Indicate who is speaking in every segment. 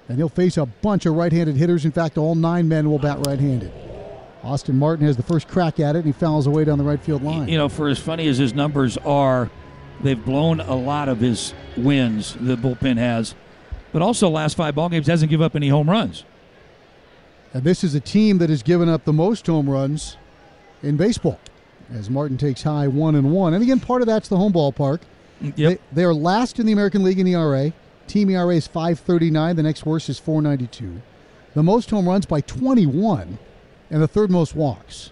Speaker 1: And he'll face a bunch of right-handed hitters. In fact, all 9 men will bat right-handed. Austin Martin has the first crack at it, and he fouls away down the right field line.
Speaker 2: You know, for as funny as his numbers are, they've blown a lot of his wins, the bullpen has. But also, last 5 ball games, hasn't given up any home runs.
Speaker 1: And this is a team that has given up the most home runs in baseball, as Martin takes high 1-1. And again, part of that's the home ballpark.
Speaker 2: Yep.
Speaker 1: They are last in the American League in ERA. Team ERA is 5.39. The next worst is 4.92. The most home runs by 21, and the third most walks.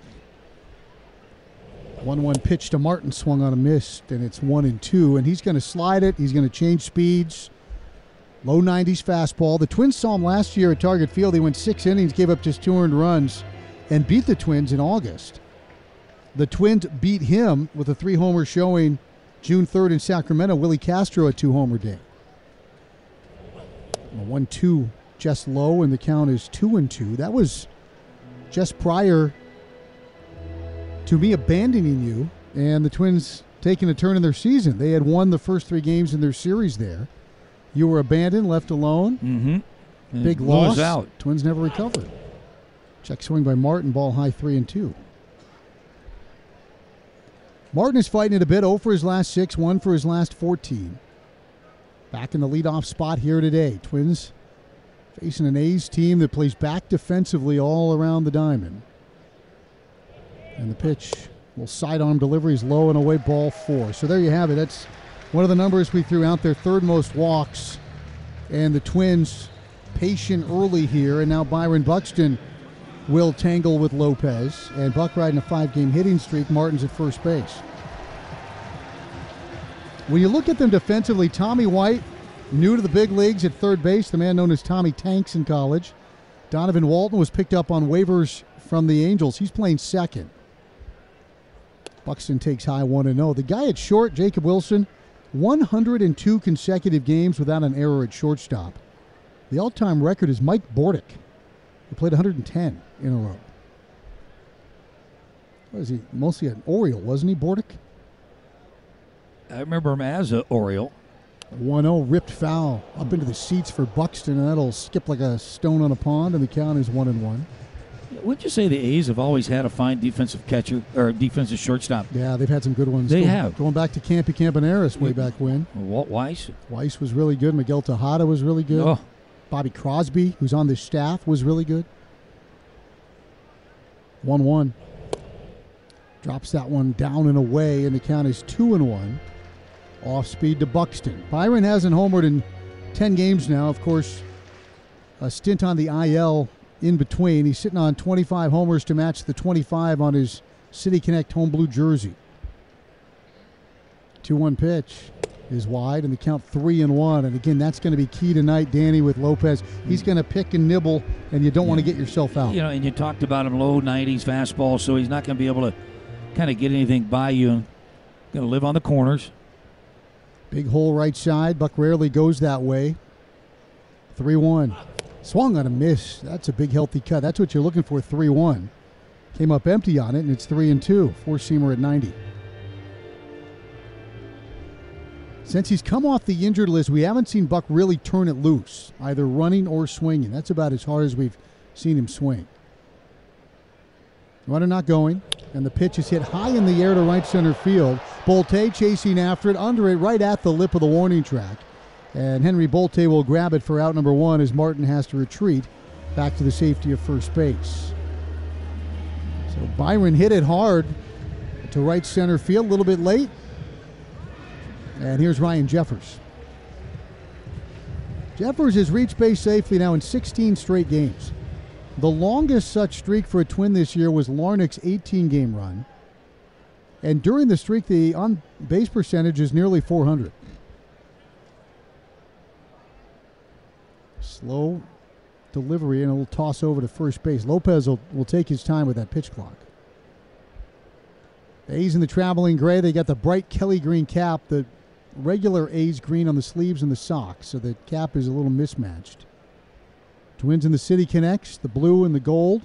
Speaker 1: 1-1 pitch to Martin, swung on a miss, and it's 1-2. And he's going to slide it. He's going to change speeds. Low 90s fastball. The Twins saw him last year at Target Field. He went 6 innings, gave up just 2 earned runs, and beat the Twins in August. The Twins beat him with a 3-homer showing June 3rd in Sacramento. Willie Castro a 2-homer day. A 1-2 just low, and the count is 2-2. That was just prior to me abandoning you and the Twins taking a turn in their season. They had won the first 3 games in their series there. You were abandoned, left alone.
Speaker 2: Mm-hmm.
Speaker 1: Big loss.
Speaker 2: Out.
Speaker 1: Twins never recovered. Check swing by Martin, ball high 3-2. Martin is fighting it a bit, 0 for his last 6, 1 for his last 14. Back in the leadoff spot here today. Twins facing an A's team that plays back defensively all around the diamond. And the pitch will sidearm deliveries low and away, ball 4. So there you have it. That's one of the numbers we threw out there. Third most walks. And the Twins patient early here. And now Byron Buxton will tangle with Lopez. And Buck riding a 5-game hitting streak. Martin's at first base. When you look at them defensively, Tommy White, new to the big leagues at third base, the man known as Tommy Tanks in college. Donovan Walton was picked up on waivers from the Angels. He's playing second. Buxton takes high 1-0. The guy at short, Jacob Wilson, 102 consecutive games without an error at shortstop. The all-time record is Mike Bordick. He played 110 in a row. Was he mostly an Oriole, wasn't he, Bordick?
Speaker 2: I remember him as an Oriole.
Speaker 1: 1-0 ripped foul up into the seats for Buxton, and that'll skip like a stone on a pond, and the count is 1-1.
Speaker 2: Wouldn't you say the A's have always had a fine defensive catcher or defensive shortstop?
Speaker 1: Yeah, they've had some good ones.
Speaker 2: They have.
Speaker 1: Going back to Campy Campaneris way back when.
Speaker 2: Walt Weiss.
Speaker 1: Weiss was really good. Miguel Tejada was really good.
Speaker 2: Oh.
Speaker 1: Bobby Crosby, who's on this staff, was really good. 1-1. Drops that one down and away, and the count is 2-1. Off speed to Buxton. Byron hasn't homered in 10 games now. Of course, a stint on the IL in between. He's sitting on 25 homers to match the 25 on his City Connect home blue jersey. 2-1 pitch is wide, and the count 3-1. And again, that's going to be key tonight, Danny, with Lopez. He's going to pick and nibble, and you don't want to get yourself out.
Speaker 2: You know, and you talked about him, low 90s fastball, so he's not going to be able to kind of get anything by you. Going to live on the corners.
Speaker 1: Big hole right side. Buck rarely goes that way. 3-1. Swung on a miss. That's a big healthy cut. That's what you're looking for, 3-1. Came up empty on it, and it's 3-2. Four-seamer at 90. Since he's come off the injured list, we haven't seen Buck really turn it loose, either running or swinging. That's about as hard as we've seen him swing. Runner not going, and the pitch is hit high in the air to right center field. Bolte chasing after it, under it, right at the lip of the warning track. And Henry Bolte will grab it for out number 1 as Martin has to retreat back to the safety of first base. So Byron hit it hard to right center field, a little bit late. And here's Ryan Jeffers. Jeffers has reached base safely now in 16 straight games. The longest such streak for a Twin this year was Larnach's 18-game run. And during the streak, the on-base percentage is nearly 400. Slow delivery and a little toss over to first base. Lopez will take his time with that pitch clock. A's in the traveling gray. They got the bright Kelly green cap, the regular A's green on the sleeves and the socks, so the cap is a little mismatched. Twins in the City Connects, the blue and the gold.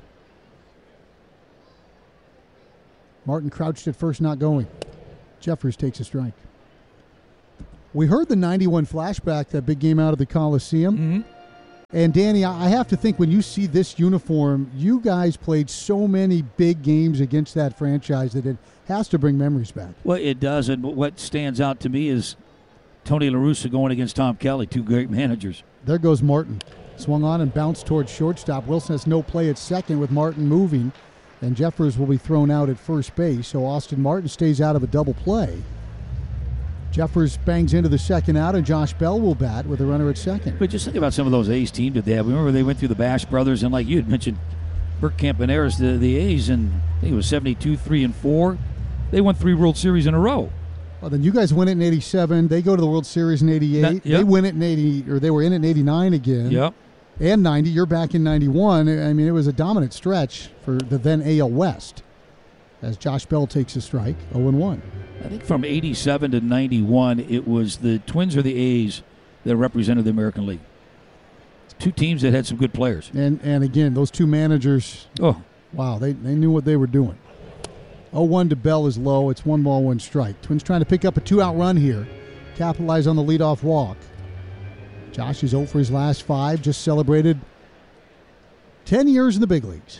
Speaker 1: Martin crouched at first, not going. Jeffers takes a strike. We heard the 91 flashback, that big game out of the Coliseum.
Speaker 2: Mm-hmm.
Speaker 1: And Danny, I have to think when you see this uniform, you guys played so many big games against that franchise that it has to bring memories back.
Speaker 2: Well, it does, and what stands out to me is Tony La Russa going against Tom Kelly, two great managers.
Speaker 1: There goes Martin. Swung on and bounced towards shortstop. Wilson has no play at second with Martin moving, and Jeffers will be thrown out at first base, so Austin Martin stays out of a double play. Jeffers bangs into the second out, and Josh Bell will bat with a runner at second.
Speaker 2: But just think about some of those A's teams that they have. Remember they went through the Bash brothers, and like you had mentioned, Bert Campaneris, the A's, and I think it was 72, 3-4. They won 3 World Series in a row.
Speaker 1: Well, then you guys win it in 87. They go to the World Series in 88.
Speaker 2: Yep.
Speaker 1: They win it in 80, or they were in it in 89 again.
Speaker 2: Yep.
Speaker 1: And 90. You're back in 91. I mean, it was a dominant stretch for the then AL West as Josh Bell takes a strike, 0-1.
Speaker 2: I think from 87 to 91, it was the Twins or the A's that represented the American League. Two teams that had some good players.
Speaker 1: And again, those two managers, wow, they knew what they were doing. 0-1 to Bell is low. It's 1 ball, 1 strike. Twins trying to pick up a 2-out run here. Capitalize on the leadoff walk. Josh is 0 for his last 5. Just celebrated 10 years in the big leagues.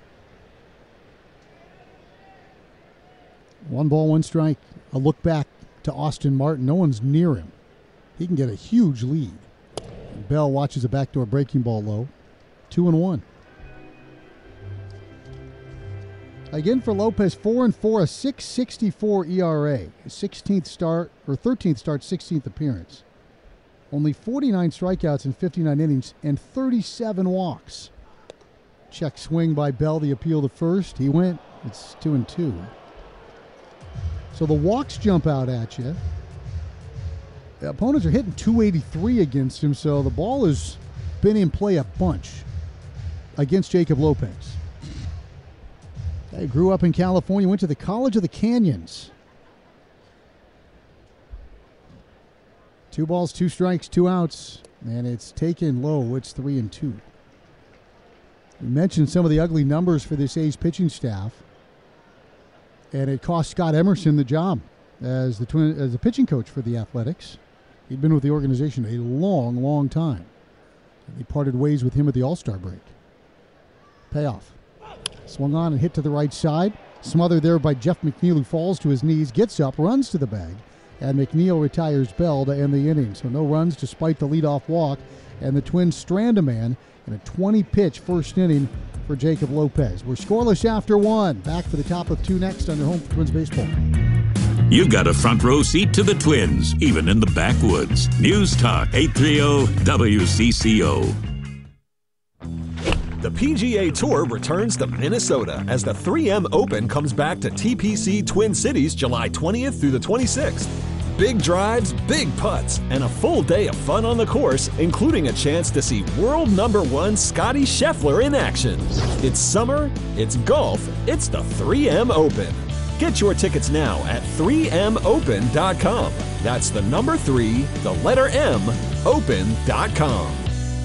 Speaker 1: 1 ball, 1 strike. A look back to Austin Martin. No one's near him. He can get a huge lead. And Bell watches a backdoor breaking ball low. 2-1. Again for Lopez, 4-4, a 6.64 ERA. His 16th start, or 13th start, 16th appearance. Only 49 strikeouts in 59 innings and 37 walks. Check swing by Bell, the appeal to first. He went. It's 2-2. So the walks jump out at you. The opponents are hitting 283 against him, so the ball has been in play a bunch against Jacob Lopez. He grew up in California, went to the College of the Canyons. 2 balls, 2 strikes, 2 outs, and it's taken low. It's 3-2. We mentioned some of the ugly numbers for this A's pitching staff, and it cost Scott Emerson the job as the pitching coach for the Athletics. He'd been with the organization a long, long time. They parted ways with him at the All-Star break. Payoff. Swung on and hit to the right side. Smothered there by Jeff McNeil, who falls to his knees, gets up, runs to the bag, and McNeil retires Bell to end the inning. So no runs despite the leadoff walk, and the Twins strand a man in a 20-pitch first inning for Jacob Lopez. We're scoreless after 1. Back for the top of 2 next on your home for Twins baseball.
Speaker 3: You've got a front row seat to the Twins, even in the backwoods. News Talk 830 WCCO.
Speaker 4: The PGA Tour returns to Minnesota as the 3M Open comes back to TPC Twin Cities July 20th through the 26th. Big drives, big putts, and a full day of fun on the course, including a chance to see world #1 Scotty Scheffler in action. It's summer, it's golf, it's the 3M Open. Get your tickets now at 3mopen.com. That's the number 3, the letter M, open.com.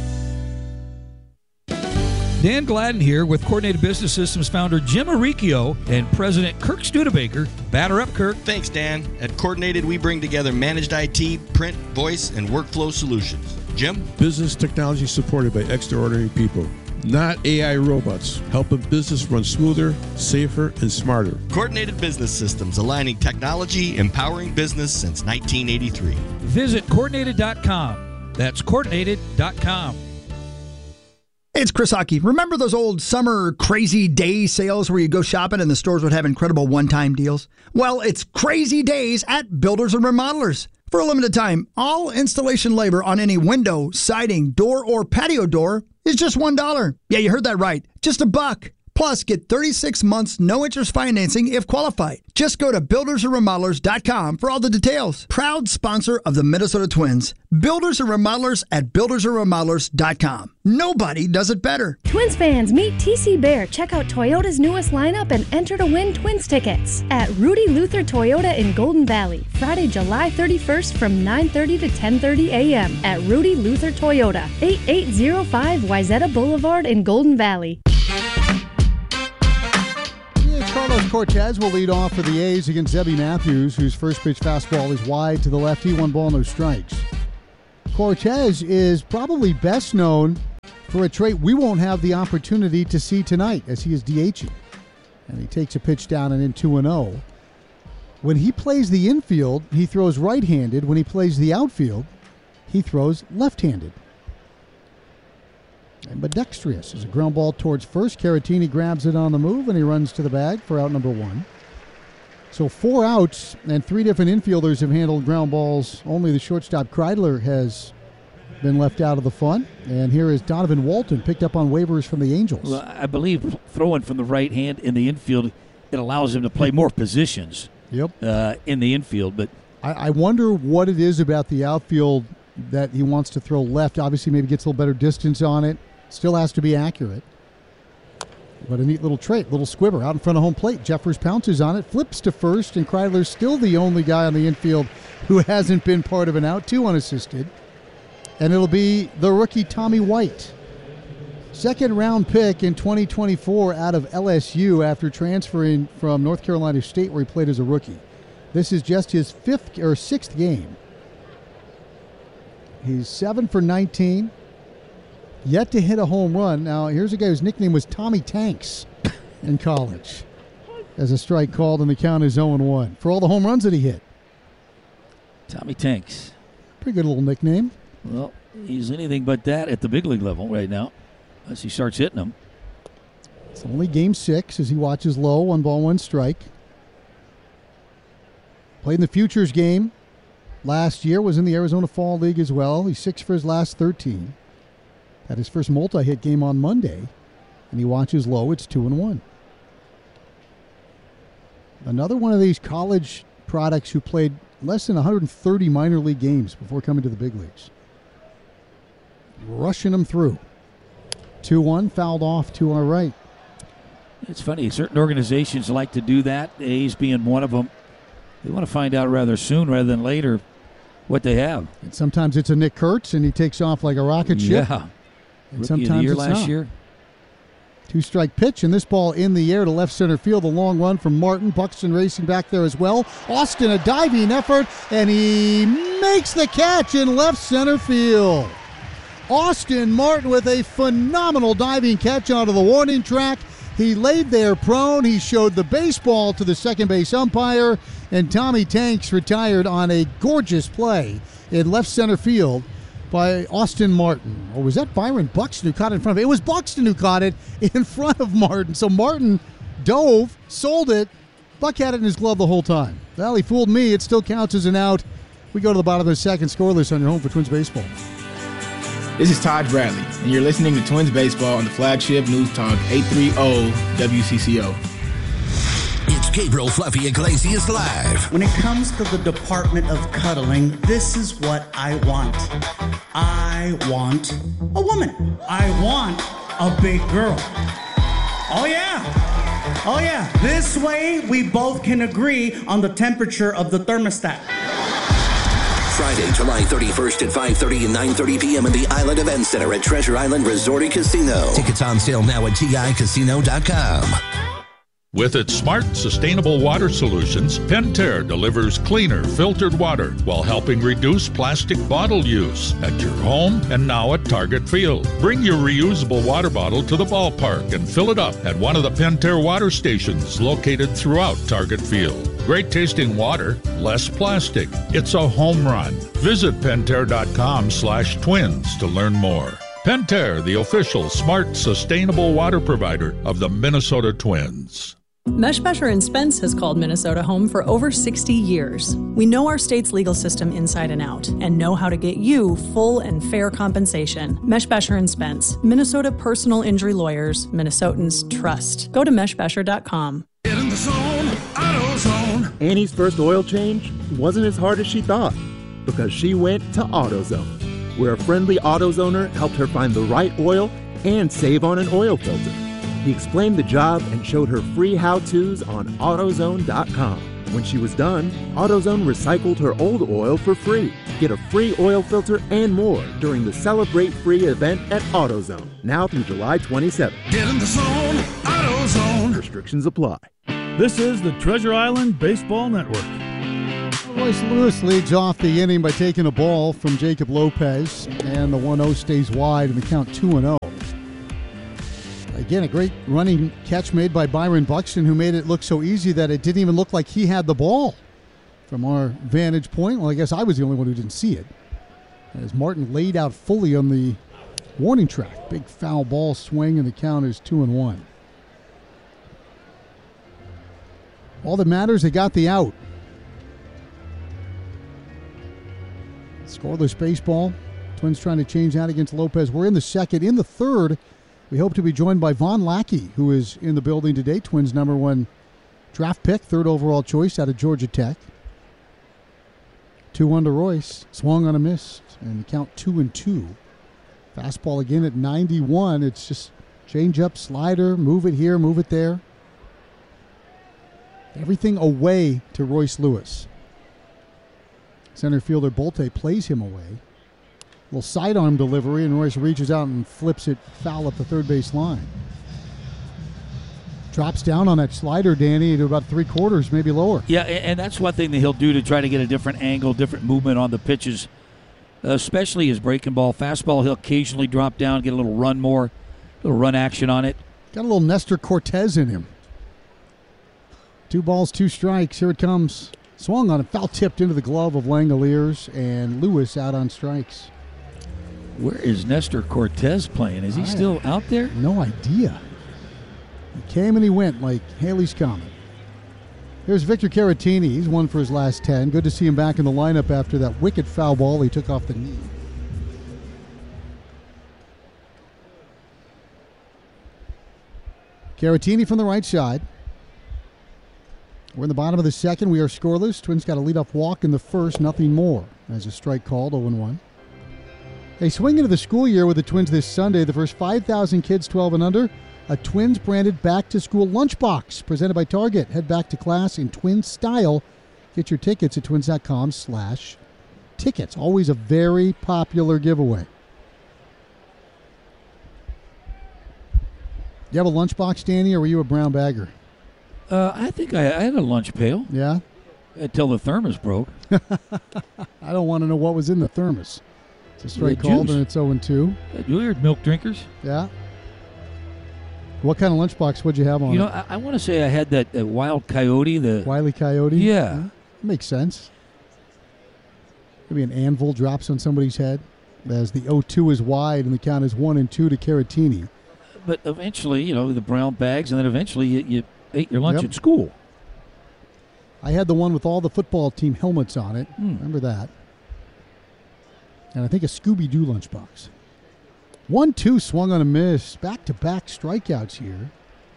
Speaker 2: Dan Gladden here with Coordinated Business Systems founder Jim Arricchio and President Kirk Studebaker. Batter up, Kirk.
Speaker 5: Thanks, Dan. At Coordinated, we bring together managed IT, print, voice, and workflow solutions. Jim?
Speaker 6: Business technology supported by extraordinary people, not AI robots, helping business run smoother, safer, and smarter.
Speaker 5: Coordinated Business Systems, aligning technology, empowering business since 1983.
Speaker 2: Visit Coordinated.com. That's Coordinated.com.
Speaker 7: It's Chris Hockey. Remember those old summer crazy day sales where you go shopping and the stores would have incredible one-time deals? Well, it's crazy days at Builders and Remodelers. For a limited time, all installation labor on any window, siding, door, or patio door is just $1. Yeah, you heard that right. Just $1. Plus, get 36 months no-interest financing if qualified. Just go to buildersandremodelers.com for all the details. Proud sponsor of the Minnesota Twins. Builders and Remodelers at buildersandremodelers.com. Nobody does it better.
Speaker 8: Twins fans, meet TC Bear. Check out Toyota's newest lineup and enter to win Twins tickets at Rudy Luther Toyota in Golden Valley. Friday, July 31st from 9:30 to 10:30 a.m. at Rudy Luther Toyota, 8805 Wayzata Boulevard in Golden Valley.
Speaker 1: Carlos Cortez will lead off for the A's against Zebby Matthews, whose first pitch fastball is wide to the lefty, 1 ball, no strikes. Cortez is probably best known for a trait we won't have the opportunity to see tonight as he is DHing. And he takes a pitch down and in 2-0. When he plays the infield, he throws right-handed. When he plays the outfield, he throws left-handed. Ambidextrous is a ground ball towards first. Caratini grabs it on the move, and he runs to the bag for out number 1. So 4 outs, and 3 different infielders have handled ground balls. Only the shortstop Kreidler has been left out of the fun. And here is Donovan Walton, picked up on waivers from the Angels.
Speaker 2: Well, I believe throwing from the right hand in the infield, it allows him to play more positions in the infield. But
Speaker 1: I wonder what it is about the outfield that he wants to throw left. Obviously, maybe gets a little better distance on it. Still has to be accurate. But a neat little trait, little squibber out in front of home plate. Jeffers pounces on it, flips to first, and Kreidler's still the only guy on the infield who hasn't been part of an out, 2 unassisted. And it'll be the rookie Tommy White. Second-round pick in 2024 out of LSU after transferring from North Carolina State where he played as a rookie. This is just his 6th game. He's 7 for 19. Yet to hit a home run. Now, here's a guy whose nickname was Tommy Tanks in college. As a strike called, and the count is 0-1 for all the home runs that he hit.
Speaker 2: Tommy Tanks.
Speaker 1: Pretty good little nickname.
Speaker 2: Well, he's anything but that at the big league level right now as he starts hitting them.
Speaker 1: It's only game 6 as he watches low, 1 ball, 1 strike. Played in the Futures game last year, was in the Arizona Fall League as well. He's 6 for his last 13. Had his first multi-hit game on Monday, and he watches low. It's 2-1. Another one of these college products who played less than 130 minor league games before coming to the big leagues. Rushing them through. 2-1, fouled off to our right.
Speaker 2: It's funny, certain organizations like to do that, the A's being one of them. They want to find out rather soon rather than later what they have.
Speaker 1: And sometimes it's a Nick Kurtz, and he takes off like a rocket ship.
Speaker 2: Yeah.
Speaker 1: And
Speaker 2: Rookie
Speaker 1: sometimes
Speaker 2: of the year
Speaker 1: it's
Speaker 2: last
Speaker 1: not.
Speaker 2: year.
Speaker 1: 2-strike pitch, and this ball in the air to left center field. A long run from Martin. Buxton racing back there as well. Austin, a diving effort, and he makes the catch in left center field. Austin Martin with a phenomenal diving catch onto the warning track. He laid there prone. He showed the baseball to the second base umpire, and Tommy Tanks retired on a gorgeous play in left center field by Austin Martin. Or was that Byron Buxton who caught it in front of it? It was Buxton who caught it in front of Martin. So Martin dove, sold it. Buck had it in his glove the whole time. Well, he fooled me. It still counts as an out. We go to the bottom of the second, scoreless on your home for Twins Baseball.
Speaker 9: This is Todd Bradley, and you're listening to Twins Baseball on the flagship News Talk 830 WCCO.
Speaker 10: It's Gabriel Fluffy Iglesias Live.
Speaker 11: When it comes to the department of cuddling, this is what I want. I want a woman. I want a big girl. Oh yeah. Oh yeah. This way we both can agree on the temperature of the thermostat.
Speaker 10: Friday, July 31st at 5:30 and 9:30 p.m. in the Island Event Center at Treasure Island Resort and Casino. Tickets on sale now at GICasino.com.
Speaker 12: With its smart, sustainable water solutions, Pentair delivers cleaner, filtered water while helping reduce plastic bottle use at your home and now at Target Field. Bring your reusable water bottle to the ballpark and fill it up at one of the Pentair water stations located throughout Target Field. Great tasting water, less plastic. It's a home run. Visit Pentair.com/twins to learn more. Pentair, the official smart, sustainable water provider of the Minnesota Twins.
Speaker 13: Meshbesher & Spence has called Minnesota home for over 60 years. We know our state's legal system inside and out and know how to get you full and fair compensation. Meshbesher & Spence, Minnesota personal injury lawyers, Minnesotans trust. Go to meshbesher.com.
Speaker 14: Get in the zone, AutoZone. Annie's first oil change wasn't as hard as she thought because she went to AutoZone, where a friendly AutoZoner helped her find the right oil and save on an oil filter. He explained the job and showed her free how-tos on AutoZone.com. When she was done, AutoZone recycled her old oil for free. Get a free oil filter and more during the Celebrate Free event at AutoZone, now through July 27th.
Speaker 15: Get in the zone, AutoZone.
Speaker 14: Restrictions apply.
Speaker 16: This is the Treasure Island Baseball Network.
Speaker 1: Royce Lewis leads off the inning by taking a ball from Jacob Lopez, and the 1-0 stays wide in the count 2-0. Again, a great running catch made by Byron Buxton, who made it look so easy that it didn't even look like he had the ball from our vantage point. Well, I guess I was the only one who didn't see it. As Martin laid out fully on the warning track. Big foul ball swing, and the count is 2-1. All that matters, they got the out. Scoreless baseball. Twins trying to change that against Lopez. We're in the second. In the third, we hope to be joined by Von Lackey, who is in the building today. Twins #1 draft pick, 3rd overall choice out of Georgia Tech. 2-1 to Royce. Swung on a miss, and the count 2-2. Fastball again at 91. It's just change up, slider, move it here, move it there. Everything away to Royce Lewis. Center fielder Bolte plays him away. Little sidearm delivery, and Royce reaches out and flips it foul up the third base line. Drops down on that slider, Danny, to about 3/4, maybe lower.
Speaker 2: Yeah, and that's one thing that he'll do to try to get a different angle, different movement on the pitches, especially his breaking ball. Fastball, he'll occasionally drop down, get a little run more, a little run action on it.
Speaker 1: Got a little Nestor Cortez in him. 2 balls, 2 strikes. Here it comes. Swung on it, foul tipped into the glove of Langoliers, and Lewis out on strikes.
Speaker 2: Where is Nestor Cortez playing? Is he still out there?
Speaker 1: No idea. He came and he went like Haley's Comet. Here's Victor Caratini. He's 1 for his last 10. Good to see him back in the lineup after that wicked foul ball he took off the knee. Caratini from the right side. We're in the bottom of the second. We are scoreless. Twins got a leadoff walk in the first, nothing more. As a strike called, 0-1. They swing into the school year with the Twins this Sunday. The first 5,000 kids 12 and under. A Twins-branded back-to-school lunchbox presented by Target. Head back to class in Twins style. Get your tickets at twins.com/tickets. Always a very popular giveaway. You have a lunchbox, Danny, or were you a brown bagger?
Speaker 2: I think I had a lunch pail.
Speaker 1: Yeah?
Speaker 2: Until the thermos broke.
Speaker 1: I don't want to know what was in the thermos. It's a strike called, and it's 0-2.
Speaker 2: Weird milk drinkers.
Speaker 1: Yeah. What kind of lunchbox would you have on it?
Speaker 2: I want to say I had that Wild Coyote. The
Speaker 1: Wile E. Coyote?
Speaker 2: Yeah.
Speaker 1: Makes sense. Maybe an anvil drops on somebody's head as the 0-2 is wide and the count is 1-2 to Caratini.
Speaker 2: But eventually, the brown bags, and then eventually you ate your lunch at school.
Speaker 1: I had the one with all the football team helmets on it. Remember that. And I think a Scooby-Doo lunchbox. 1-2 swung on a miss. Back-to-back strikeouts here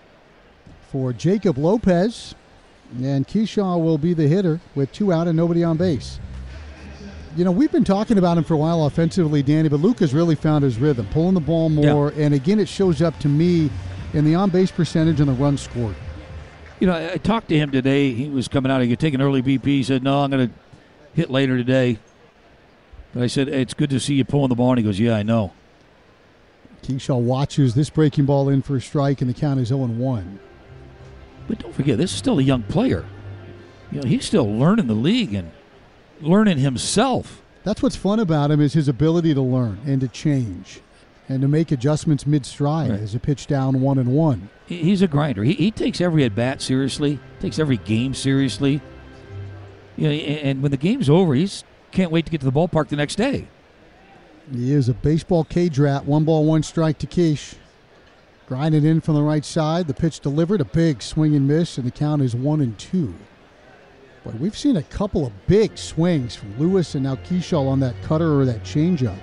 Speaker 1: for Jacob Lopez. And Keyshaw will be the hitter with 2 out and nobody on base. We've been talking about him for a while offensively, Danny, but Luke has really found his rhythm, pulling the ball more. Yeah. And again, it shows up to me in the on-base percentage and the runs scored.
Speaker 2: I talked to him today. He was coming out. He could take an early BP. He said, no, I'm going to hit later today. But I said, hey, it's good to see you pulling the ball. And he goes, yeah, I know.
Speaker 1: Keyshaw watches this breaking ball in for a strike, and the count is 0-1.
Speaker 2: But don't forget, this is still a young player. He's still learning the league and learning himself.
Speaker 1: That's what's fun about him is his ability to learn and to change and to make adjustments mid-stride as a pitch down 1-1.
Speaker 2: He's a grinder. He takes every at-bat seriously, takes every game seriously. And when the game's over, he's can't wait to get to the ballpark the next day.
Speaker 1: He is a baseball K-Drat. 1 ball, 1 strike to Keish. Grinded in from the right side. The pitch delivered. A big swing and miss, and the count is 1-2. But we've seen a couple of big swings from Lewis and now Keyshaw on that cutter or that changeup.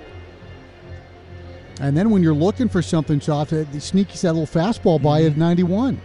Speaker 1: And then when you're looking for something soft, he sneaks that little fastball by at 91.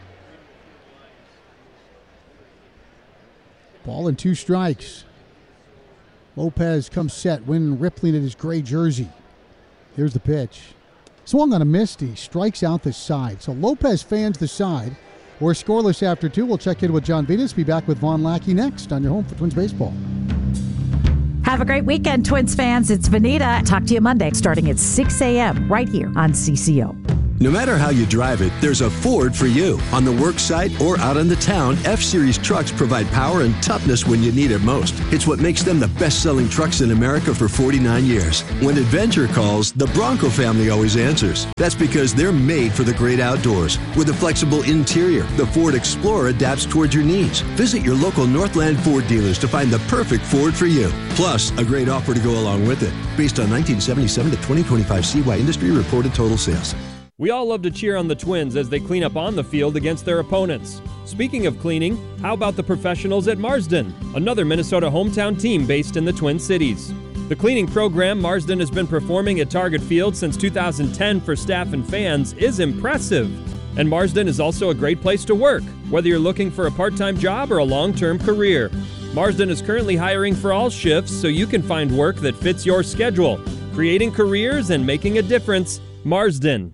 Speaker 1: Ball and 2 strikes. Lopez comes set, Wynn rippling at his gray jersey. Here's the pitch. Swung on a miss. He strikes out the side. So Lopez fans the side. We're scoreless after 2. We'll check in with John Venus. Be back with Von Lackey next on your home for Twins Baseball.
Speaker 17: Have a great weekend, Twins fans. It's Vanita. Talk to you Monday starting at 6 a.m. right here on CCO.
Speaker 18: No matter how you drive it, there's a Ford for you. On the work site or out in the town, F-Series trucks provide power and toughness when you need it most. It's what makes them the best-selling trucks in America for 49 years. When adventure calls, the Bronco family always answers. That's because they're made for the great outdoors. With a flexible interior, the Ford Explorer adapts towards your needs. Visit your local Northland Ford dealers to find the perfect Ford for you. Plus, a great offer to go along with it. Based on 1977 to 2025 CY industry reported total sales.
Speaker 19: We all love to cheer on the Twins as they clean up on the field against their opponents. Speaking of cleaning, how about the professionals at Marsden, another Minnesota hometown team based in the Twin Cities? The cleaning program Marsden has been performing at Target Field since 2010 for staff and fans is impressive. And Marsden is also a great place to work, whether you're looking for a part-time job or a long-term career. Marsden is currently hiring for all shifts so you can find work that fits your schedule. Creating careers and making a difference, Marsden.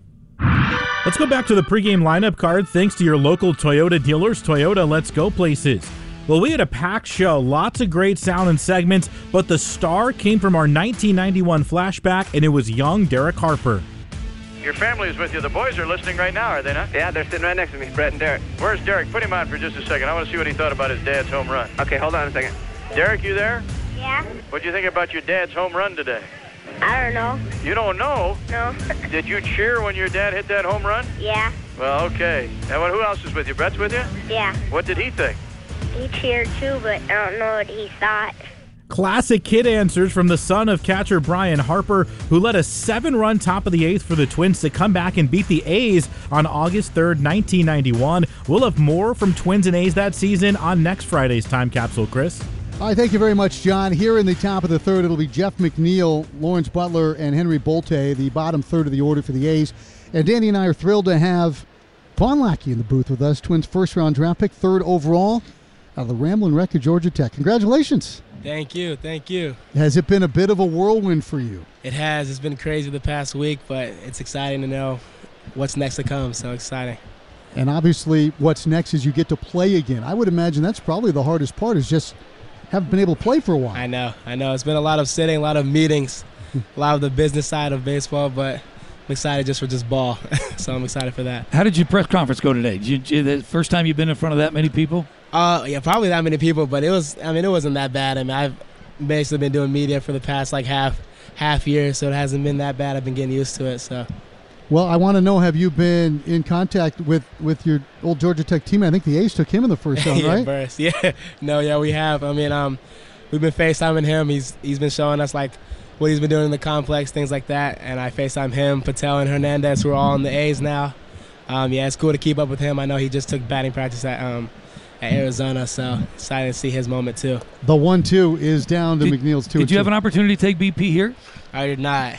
Speaker 16: Let's go back to the pregame lineup card thanks to your local Toyota dealers. Toyota, let's go places. Well, we had a packed show, lots of great sound and segments, but the star came from our 1991 flashback, and it was young Derek Harper.
Speaker 20: Your family is with you. The boys are listening right now, are they not?
Speaker 21: Yeah, they're sitting right next to me, Brett and Derek.
Speaker 20: Where's Derek? Put him on for just a second. I want to see what he thought about his dad's home run.
Speaker 21: Okay, hold on a second.
Speaker 20: Derek, you there?
Speaker 22: Yeah.
Speaker 20: What'd you think about your dad's home run today?
Speaker 22: I don't know.
Speaker 20: You don't know?
Speaker 22: No.
Speaker 20: Did you cheer when your dad hit that home run?
Speaker 22: Yeah.
Speaker 20: Well, okay. Now, who else is with you? Brett's with you?
Speaker 22: Yeah.
Speaker 20: What did he think?
Speaker 22: He cheered too, but I don't know what he thought.
Speaker 16: Classic kid answers from the son of catcher Brian Harper, who led a 7-run top of the 8th for the Twins to come back and beat the A's on August 3rd, 1991. We'll have more from Twins and A's that season on next Friday's Time Capsule, Chris.
Speaker 1: All right, thank you very much, John. Here in the top of the third, it'll be Jeff McNeil, Lawrence Butler, and Henry Bolte, the bottom third of the order for the A's. And Danny and I are thrilled to have Vaughn Lackey in the booth with us, Twins' first-round draft pick, third overall, out of the Ramblin' Wreck of Georgia Tech. Congratulations.
Speaker 23: Thank you, thank you.
Speaker 1: Has it been a bit of a whirlwind for you?
Speaker 23: It has. It's been crazy the past week, but it's exciting to know what's next to come, so exciting.
Speaker 1: And obviously what's next is you get to play again. I would imagine that's probably the hardest part, is just haven't been able to play for a while.
Speaker 23: I know. It's been a lot of sitting, a lot of meetings, a lot of the business side of baseball, but I'm excited just for just ball. So I'm excited for that.
Speaker 2: How did your press conference go today? The first time you've been in front of that many people?
Speaker 23: Yeah, probably that many people, but it wasn't that bad. I mean, I've basically been doing media for the past half year, so it hasn't been that bad. I've been getting used to it, so.
Speaker 1: Well, I want to know, have you been in contact with your old Georgia Tech teammate? I think the A's took him in the first round, right?
Speaker 23: First. Yeah. No, we have. I mean, we've been FaceTiming him. He's been showing us, like, what he's been doing in the complex, things like that. And I FaceTime him, Patel, and Hernandez, who are all in the A's now. Yeah, it's cool to keep up with him. I know he just took batting practice at Arizona, so excited to see his moment, too.
Speaker 1: The 1-2 is down to McNeil's 2-2.
Speaker 2: Did you have an opportunity to take BP here?
Speaker 23: I did not.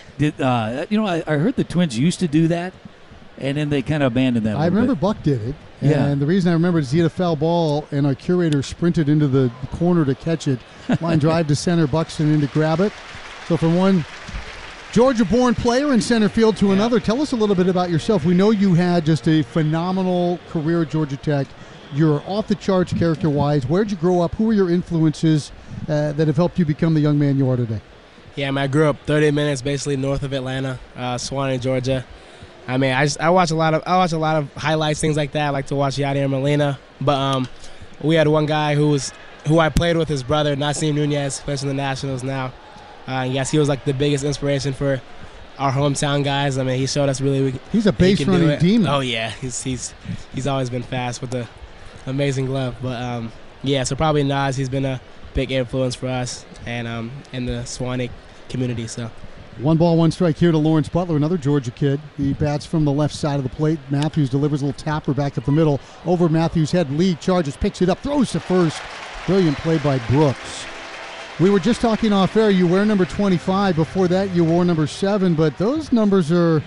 Speaker 2: I heard the Twins used to do that, and then they kind of abandoned that.
Speaker 1: I remember Buck did it.
Speaker 2: Yeah.
Speaker 1: And the reason I remember is he had a foul ball, and our curator sprinted into the corner to catch it. Line drive to center, Buxton in to grab it. So from one Georgia-born player in center field to another, tell us a little bit about yourself. We know you had just a phenomenal career at Georgia Tech. You're off the charts character-wise. Where'd you grow up? Who were your influences that have helped you become the young man you are today?
Speaker 23: Yeah, I grew up 30 minutes basically north of Atlanta, Swanee, Georgia. I mean, I watch a lot of highlights, things like that. I like to watch Yadier Molina. But we had one guy who I played with, his brother, Nasim Nunez, plays in the Nationals now. Yes, he was like the biggest inspiration for our hometown guys. I mean, he showed us really
Speaker 1: he's a base running demon.
Speaker 23: Oh yeah, he's always been fast with the amazing glove. But yeah, so probably Nas. He's been a big influence for us and in the Swanee community. So
Speaker 1: 1-1 strike here to Lawrence Butler, another Georgia kid. He bats from the left side of the plate. Matthews delivers a little tapper back up the middle. Over Matthews' head, Lee charges, picks it up, throws to first. Brilliant play by Brooks. We were just talking off air. You wear number 25. Before that, you wore number 7. But those numbers are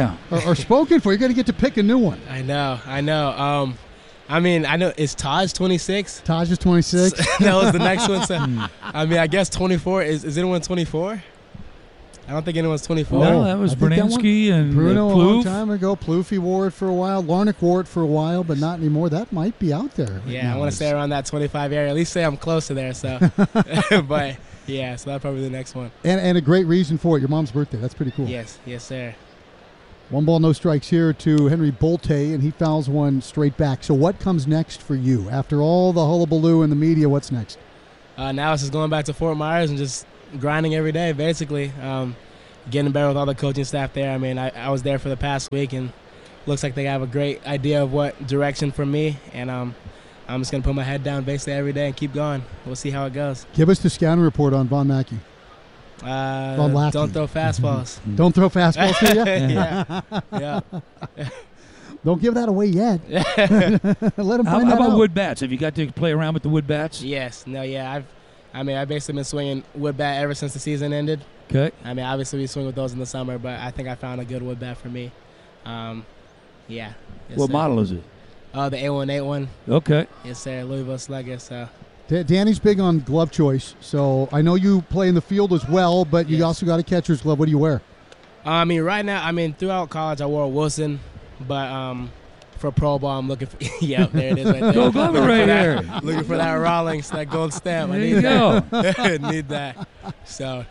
Speaker 1: spoken for. You're going to get to pick a new one.
Speaker 23: I know. I mean, I know, is Taj 26?
Speaker 1: Taj is 26.
Speaker 23: That was the next one. So, I mean, I guess 24. Is anyone 24? I don't think anyone's 24.
Speaker 2: No, that was Bernansky and
Speaker 1: Bruno
Speaker 2: Plouffe.
Speaker 1: A long time ago. Plouffe wore it for a while. Larnick wore it for a while, but not anymore. That might be out there.
Speaker 23: Yeah, I want to stay around that 25 area. At least say I'm close to there. So, but yeah, so that's probably the next one.
Speaker 1: And a great reason for it. Your mom's birthday. That's pretty cool.
Speaker 23: Yes, sir.
Speaker 1: 1 ball, no strikes here to Henry Bolte, and he fouls one straight back. So what comes next for you? After all the hullabaloo in the media, what's next?
Speaker 23: Now it's just going back to Fort Myers and just grinding every day, basically. Getting better with all the coaching staff there. I mean, I was there for the past week, and looks like they have a great idea of what direction for me, and I'm just going to put my head down basically every day and keep going. We'll see how it goes.
Speaker 1: Give us the scouting report on Von Mackey.
Speaker 23: Don't throw fastballs.
Speaker 1: Don't throw fastballs to you?
Speaker 23: Yeah.
Speaker 1: Don't give that away yet. Let him find
Speaker 2: How
Speaker 1: that
Speaker 2: about
Speaker 1: out.
Speaker 2: wood bats? Have you got to play around with the wood bats?
Speaker 23: Yes. No, yeah. I've basically been swinging wood bat ever since the season ended.
Speaker 2: Okay.
Speaker 23: I mean, obviously we swing with those in the summer, but I think I found a good wood bat for me. Yeah. Yes,
Speaker 2: What
Speaker 23: sir.
Speaker 2: model is it?
Speaker 23: The A181.
Speaker 2: Okay.
Speaker 23: Yes, sir. Louisville Slugger. So.
Speaker 1: Danny's big on glove choice, so I know you play in the field as well, but you also got a catcher's glove. What do you wear?
Speaker 23: I mean, right now, throughout college I wore a Wilson, but for pro ball I'm looking for, yeah, there it is right there.
Speaker 2: Gold Glover right here.
Speaker 23: Looking for that Rawlings, that gold stamp.
Speaker 2: There
Speaker 23: I
Speaker 2: you
Speaker 23: need
Speaker 2: go.
Speaker 23: that. Need that. So.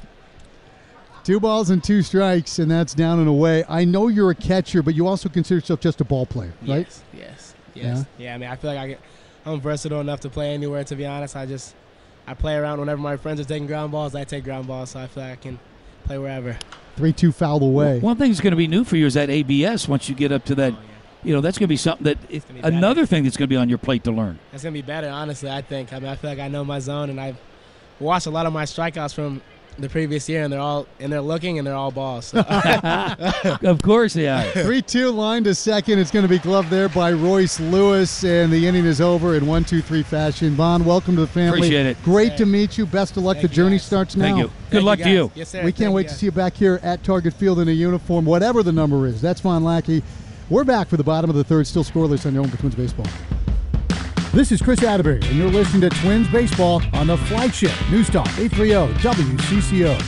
Speaker 1: 2 balls and 2 strikes, and that's down and away. I know you're a catcher, but you also consider yourself just a ball player, right?
Speaker 23: Yes.
Speaker 1: Yeah.
Speaker 23: I mean, I feel like I'm versatile enough to play anywhere, to be honest. I play around whenever my friends are taking ground balls. I take ground balls, so I feel like I can play wherever.
Speaker 1: 3-2 fouled away.
Speaker 2: One thing that's going to be new for you is that ABS once you get up to that. That's going to be something that another thing that's going to be on your plate to learn.
Speaker 23: It's going to be better, honestly, I think. I mean, I feel like I know my zone, and I've watched a lot of my strikeouts from the previous year, and they're looking, and they're all balls. So.
Speaker 2: Of course they are.
Speaker 1: 3-2 line to second. It's going to be gloved there by Royce Lewis, and the inning is over in 1-2-3 fashion. Vaughn, welcome to the family.
Speaker 2: Appreciate it.
Speaker 1: Great to meet you. Best of luck. The journey starts now.
Speaker 2: Thank you. Good luck to you.
Speaker 23: Yes, sir.
Speaker 1: We can't wait to see you back here at Target Field in a uniform, whatever the number is. That's Von Lackey. We're back for the bottom of the third, still scoreless on your home for Twins Baseball. This is Chris Atterbury, and you're listening to Twins Baseball on the flagship News Talk 830 WCCO.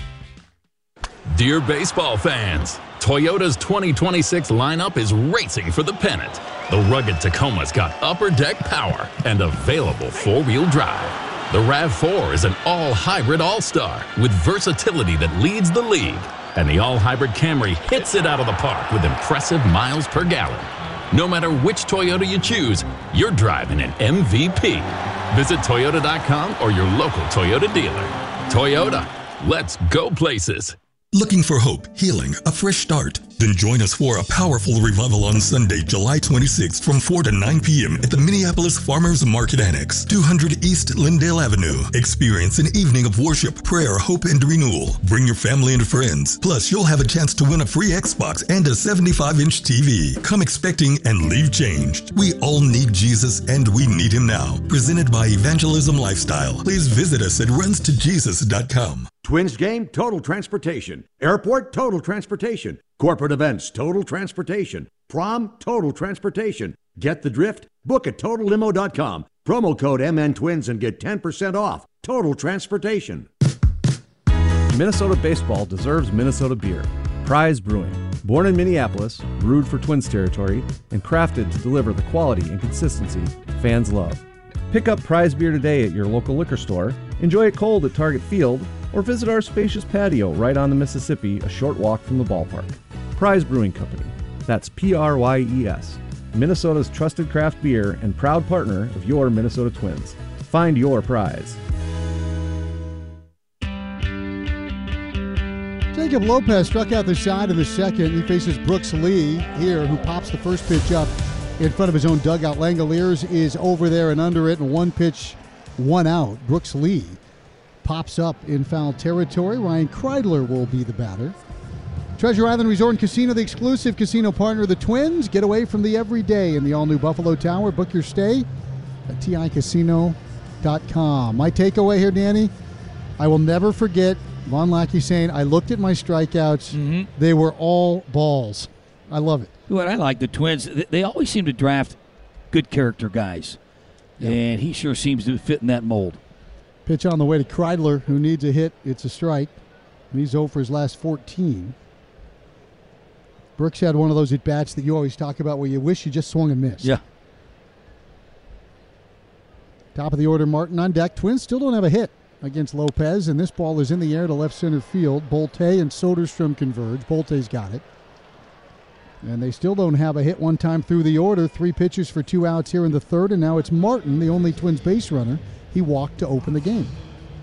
Speaker 3: Dear baseball fans, Toyota's 2026 lineup is racing for the pennant. The rugged Tacoma's got upper deck power and available four-wheel drive. The RAV4 is an all-hybrid all-star with versatility that leads the league. And the all-hybrid Camry hits it out of the park with impressive miles per gallon. No matter which Toyota you choose, you're driving an MVP. Visit Toyota.com or your local Toyota dealer. Toyota, let's go places.
Speaker 4: Looking for hope, healing, a fresh start? Then join us for a powerful revival on Sunday, July 26th from 4 to 9 p.m. at the Minneapolis Farmers Market Annex, 200 East Lindale Avenue. Experience an evening of worship, prayer, hope, and renewal. Bring your family and friends. Plus, you'll have a chance to win a free Xbox and a 75-inch TV. Come expecting and leave changed. We all need Jesus, and we need him now. Presented by Evangelism Lifestyle. Please visit us at runstojesus.com.
Speaker 6: Twins game, Total Transportation. Airport, Total Transportation. Corporate events, Total Transportation. Prom, Total Transportation. Get the drift? Book at TotalLimo.com. Promo code MNTwins and get 10% off. Total Transportation.
Speaker 24: Minnesota baseball deserves Minnesota beer. Prize Brewing. Born in Minneapolis, brewed for Twins territory, and crafted to deliver the quality and consistency fans love. Pick up Prize beer today at your local liquor store, enjoy it cold at Target Field, or visit our spacious patio right on the Mississippi, a short walk from the ballpark. Prize Brewing Company. That's Pryes. Minnesota's trusted craft beer and proud partner of your Minnesota Twins. Find your prize.
Speaker 1: Jacob Lopez struck out the side in the second. He faces Brooks Lee here, who pops the first pitch up in front of his own dugout. Langoliers is over there and under it, and 1 pitch, 1 out. Brooks Lee pops up in foul territory. Ryan Kreidler will be the batter. Treasure Island Resort and Casino, the exclusive casino partner of the Twins. Get away from the everyday in the all-new Buffalo Tower. Book your stay at TICasino.com. My takeaway here, Danny, I will never forget Von Lackey saying, I looked at my strikeouts. They were all balls. I love it.
Speaker 2: What I like, the Twins, they always seem to draft good character guys. Yep. And he sure seems to fit in that mold.
Speaker 1: Pitch on the way to Kreidler, who needs a hit. It's a strike. He's 0 for his last 14. Brooks had one of those at-bats that you always talk about where you wish you just swung and missed.
Speaker 2: Yeah.
Speaker 1: Top of the order, Martin on deck. Twins still don't have a hit against Lopez, and this ball is in the air to left center field. Bolte and Soderstrom converge. Bolte's got it. And they still don't have a hit one time through the order. 3 pitches for 2 outs here in the third, and now it's Martin, the only Twins base runner. He walked to open the game.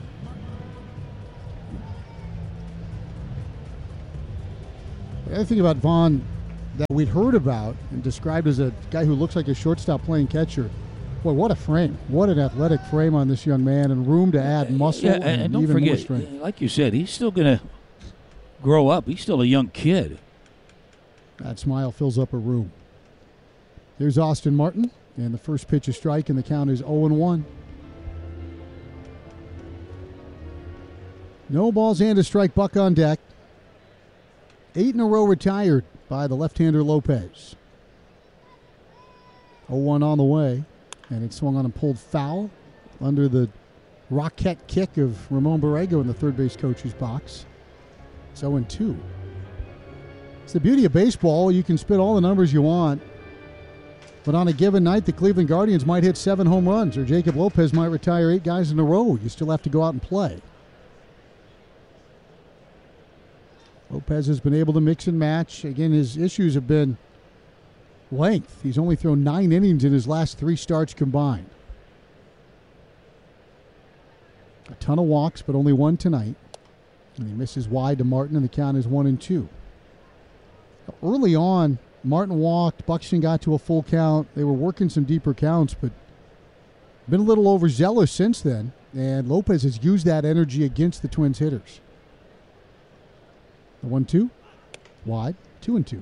Speaker 1: The other thing about Vaughn that we'd heard about and described as a guy who looks like a shortstop playing catcher. Boy, what a frame. What an athletic frame on this young man, and room to add muscle and
Speaker 2: don't
Speaker 1: even
Speaker 2: forget,
Speaker 1: more strength.
Speaker 2: like you said, he's still going to grow up. He's still a young kid.
Speaker 1: That smile fills up a room. Here's Austin Martin, and the first pitch is strike, and the count is 0-1. No balls and a strike. Buck on deck. 8 in a row retired by the left-hander Lopez. 0-1 on the way, and it swung on and pulled foul under the rocket kick of Ramon Borrego in the third base coach's box. It's 0-2. It's the beauty of baseball. You can spit all the numbers you want, but on a given night, the Cleveland Guardians might hit 7 home runs, or Jacob Lopez might retire 8 guys in a row. You still have to go out and play. Lopez has been able to mix and match. Again, his issues have been length. He's only thrown 9 innings in his last 3 starts combined. A ton of walks, but only 1 tonight. And he misses wide to Martin, and the count is 1-2. Early on, Martin walked. Buxton got to a full count. They were working some deeper counts, but been a little overzealous since then. And Lopez has used that energy against the Twins hitters. The 1-2, wide, 2-2.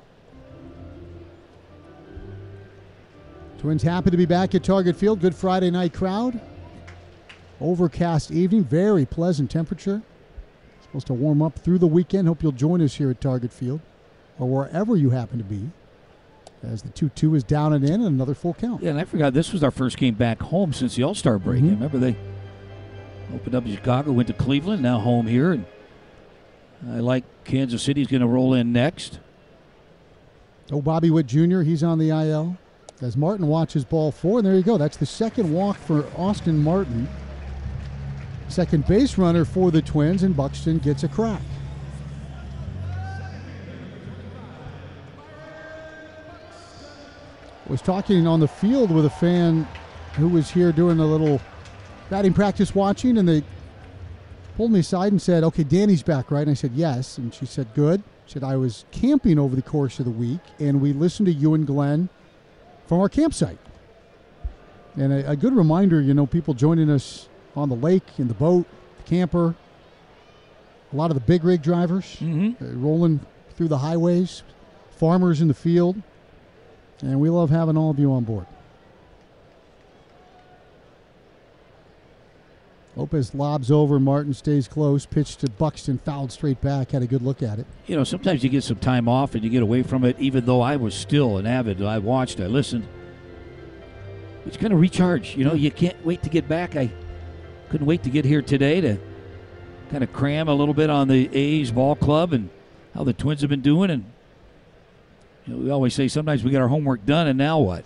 Speaker 1: Twins happy to be back at Target Field. Good Friday night crowd. Overcast evening, very pleasant temperature. Supposed to warm up through the weekend. Hope you'll join us here at Target Field or wherever you happen to be, as the 2-2 is down and in, and another full count.
Speaker 2: Yeah, and I forgot this was our first game back home since the All-Star break.
Speaker 1: Mm-hmm.
Speaker 2: Remember, they opened up in Chicago, went to Cleveland, now home here, and I like Kansas City's going to roll in next.
Speaker 1: Oh, Bobby Witt Jr., he's on the IL. As Martin watches ball 4, and there you go. That's the second walk for Austin Martin. Second base runner for the Twins, and Buxton gets a crack. Was talking on the field with a fan who was here doing a little batting practice watching, and they pulled me aside and said, okay, Danny's back, right? And I said, yes. And she said, good. She said, I was camping over the course of the week, and we listened to you and Glenn from our campsite. And a good reminder, you know, people joining us on the lake, in the boat, the camper, a lot of the big rig drivers rolling through the highways, farmers in the field, and we love having all of you on board. Lopez lobs over, Martin stays close, pitch to Buxton, fouled straight back, had a good look at it.
Speaker 2: You know, sometimes you get some time off and you get away from it, even though I was still an avid. I watched, I listened. It's going to recharge. You know, you can't wait to get back. I couldn't wait to get here today to kind of cram a little bit on the A's ball club and how the Twins have been doing. And you know, we always say sometimes we get our homework done, and now what?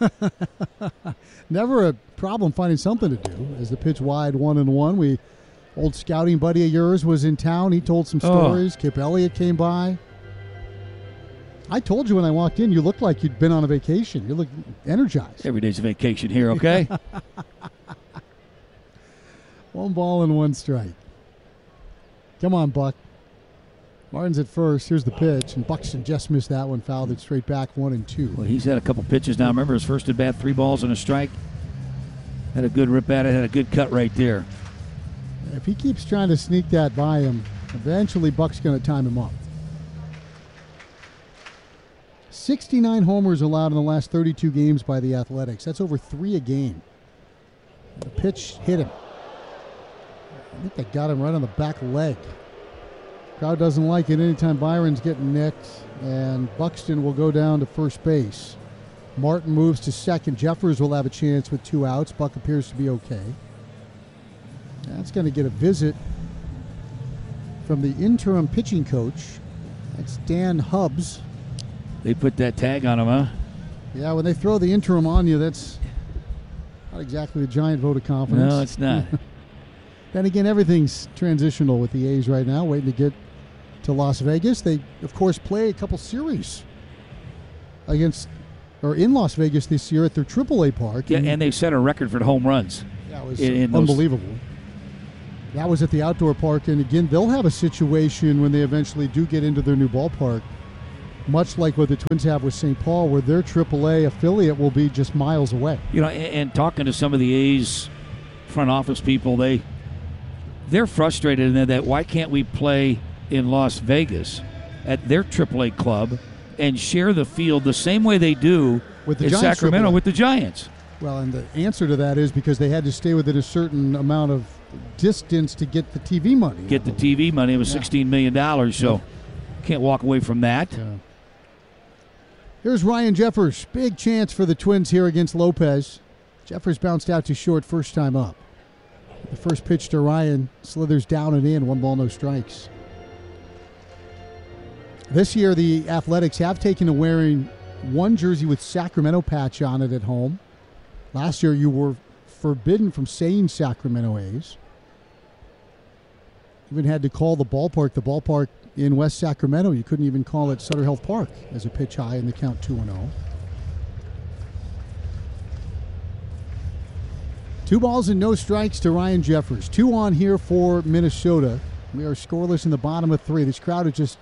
Speaker 1: Never a problem finding something to do. As the pitch wide, 1-1. Old scouting buddy of yours was in town. He told some stories. Kip Elliott came by. I told you when I walked in, you looked like you'd been on a vacation. You look energized.
Speaker 2: Every day's a vacation here, okay?
Speaker 1: 1 ball and 1 strike. Come on, Buck. Martin's at first. Here's the pitch, and Buxton just missed that one. Fouled it straight back, 1-2.
Speaker 2: Well, he's had a couple pitches now. Remember his first at bat, 3 balls and a strike. Had a good rip at it. Had a good cut right there.
Speaker 1: If he keeps trying to sneak that by him, eventually Buck's going to time him up. 69 homers allowed in the last 32 games by the Athletics. That's over 3 a game. The pitch hit him. I think that got him right on the back leg. Crowd doesn't like it anytime Byron's getting nicked, and Buxton will go down to first base. Martin moves to second. Jeffers will have a chance with 2 outs. Buck appears to be okay. That's going to get a visit from the interim pitching coach. That's Dan Hubbs.
Speaker 2: They put that tag on him, huh?
Speaker 1: Yeah, when they throw the interim on you, that's not exactly a giant vote of confidence.
Speaker 2: No, it's not.
Speaker 1: Then again, everything's transitional with the A's right now, waiting to get to Las Vegas. They, of course, play a couple series in Las Vegas this year at their AAA park.
Speaker 2: Yeah, and they set a record for home runs.
Speaker 1: That was unbelievable. That was at the outdoor park, and again, they'll have a situation when they eventually do get into their new ballpark, much like what the Twins have with St. Paul, where their AAA affiliate will be just miles away.
Speaker 2: You know, and talking to some of the A's front office people, they're frustrated in that why can't we play in Las Vegas at their AAA club and share the field the same way they do
Speaker 1: with
Speaker 2: in Sacramento with the Giants?
Speaker 1: Well, and the answer to that is because they had to stay within a certain amount of distance to get the TV money.
Speaker 2: Get the TV money. It was $16 million, so can't walk away from that.
Speaker 1: Yeah. Here's Ryan Jeffers. Big chance for the Twins here against Lopez. Jeffers bounced out to short first time up. The first pitch to Ryan slithers down and in. 1 ball, no strikes. This year, the Athletics have taken to wearing one jersey with Sacramento patch on it at home. Last year, you were forbidden from saying Sacramento A's. Even had to call the ballpark in West Sacramento. You couldn't even call it Sutter Health Park as a pitch high in the count 2-0. 2 balls and no strikes to Ryan Jeffers. 2 on here for Minnesota. We are scoreless in the bottom of 3. This crowd is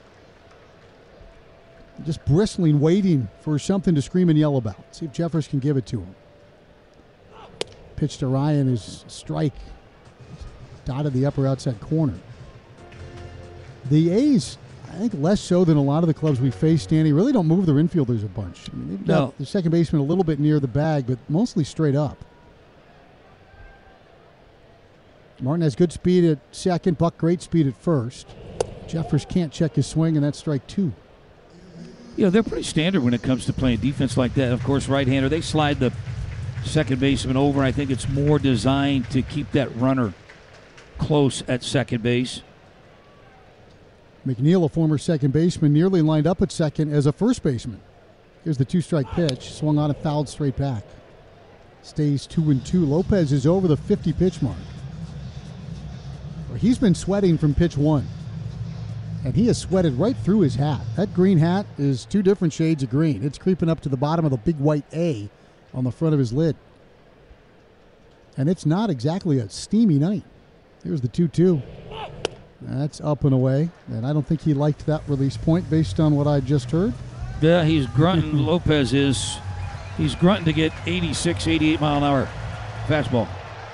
Speaker 1: just bristling, waiting for something to scream and yell about. See if Jeffers can give it to him. Pitch to Ryan is strike. Dotted the upper outside corner. The A's, I think less so than a lot of the clubs we face, Danny, really don't move their infielders a bunch. I mean, they've got the second baseman a little bit near the bag, but mostly straight up. Martin has good speed at second, Buck great speed at first. Jeffers can't check his swing, and that's strike 2.
Speaker 2: You know, they're pretty standard when it comes to playing defense like that. Of course, right-hander, they slide the second baseman over. I think it's more designed to keep that runner close at second base.
Speaker 1: McNeil, a former second baseman, nearly lined up at second as a first baseman. Here's the 2-strike pitch. Swung on and fouled straight back. Stays 2-2. Lopez is over the 50 pitch mark. He's been sweating from pitch 1. And he has sweated right through his hat. That green hat is 2 different shades of green. It's creeping up to the bottom of the big white A on the front of his lid. And it's not exactly a steamy night. Here's the 2-2. That's up and away. And I don't think he liked that release point based on what I just heard.
Speaker 2: Yeah, he's grunting. Lopez is. He's grunting to get 86, 88 mile an hour fastball.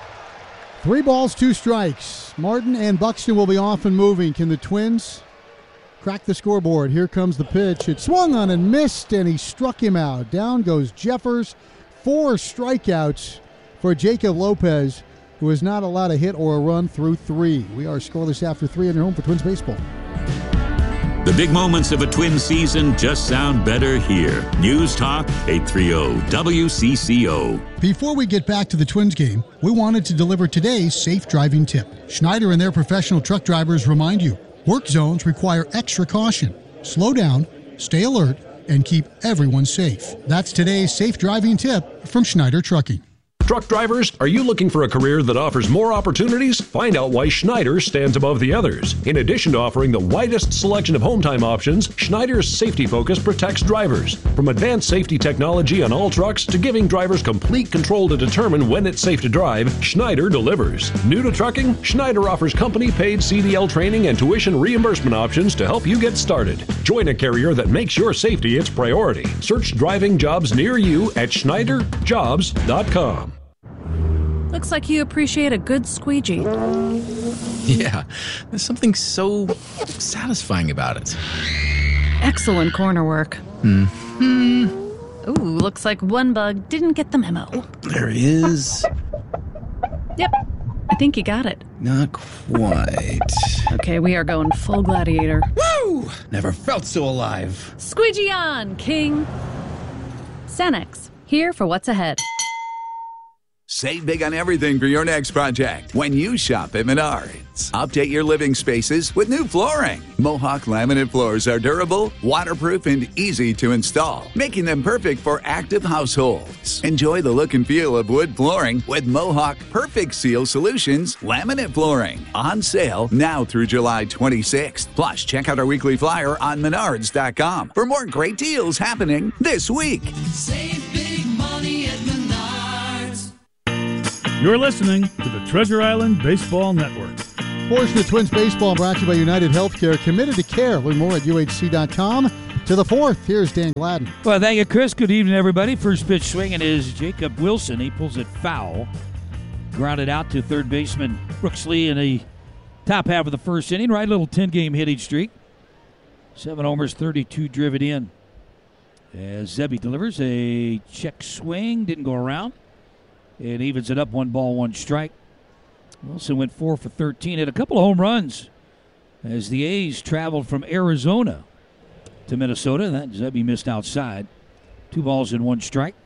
Speaker 1: 3 balls, 2 strikes. Martin and Buxton will be off and moving. Can the Twins crack the scoreboard? Here comes the pitch. It swung on and missed, and he struck him out. Down goes Jeffers. 4 strikeouts for Jacob Lopez, who has not allowed a hit or a run through 3. We are scoreless after 3 on your home for Twins baseball.
Speaker 5: The big moments of a Twins season just sound better here. News Talk 830 WCCO.
Speaker 1: Before we get back to the Twins game, we wanted to deliver today's safe driving tip. Schneider and their professional truck drivers remind you, work zones require extra caution. Slow down, stay alert, and keep everyone safe. That's today's safe driving tip from Schneider Trucking.
Speaker 7: Truck drivers, are you looking for a career that offers more opportunities? Find out why Schneider stands above the others. In addition to offering the widest selection of home time options, Schneider's safety focus protects drivers. From advanced safety technology on all trucks to giving drivers complete control to determine when it's safe to drive, Schneider delivers. New to trucking? Schneider offers company-paid CDL training and tuition reimbursement options to help you get started. Join a carrier that makes your safety its priority. Search driving jobs near you at SchneiderJobs.com.
Speaker 8: Looks like you appreciate a good squeegee.
Speaker 9: Yeah, there's something so satisfying about it.
Speaker 8: Excellent corner work.
Speaker 9: Mm-hmm.
Speaker 8: Ooh, looks like one bug didn't get the memo.
Speaker 9: There he is.
Speaker 8: Yep, I think you got it.
Speaker 9: Not quite.
Speaker 8: Okay, we are going full gladiator.
Speaker 9: Woo! Never felt so alive.
Speaker 8: Squeegee on, King. Cenex, here for what's ahead.
Speaker 10: Save big on everything for your next project when you shop at Menards. Update your living spaces with new flooring. Mohawk laminate floors are durable, waterproof, and easy to install, making them perfect for active households. Enjoy the look and feel of wood flooring with Mohawk Perfect Seal Solutions laminate flooring. On sale now through July 26th. Plus, check out our weekly flyer on Menards.com for more great deals happening this week.
Speaker 15: Save big money at Menards.
Speaker 11: You're listening to the Treasure Island Baseball Network.
Speaker 1: Portion of Twins Baseball brought to you by United Healthcare. Committed to care. Learn more at UHC.com. To the fourth, here's Dan Gladden.
Speaker 2: Well, thank you, Chris. Good evening, everybody. First pitch swinging is Jacob Wilson. He pulls it foul. Grounded out to third baseman Brooks Lee in the top half of the first inning. Right little 10-game hitting streak. 7 homers, 32 driven in. As Zebby delivers a check swing. Didn't go around. And evens it up 1 ball, 1 strike. Wilson went 4 for 13. Had a couple of home runs as the A's traveled from Arizona to Minnesota. That Zebby missed outside. 2 balls and 1 strike.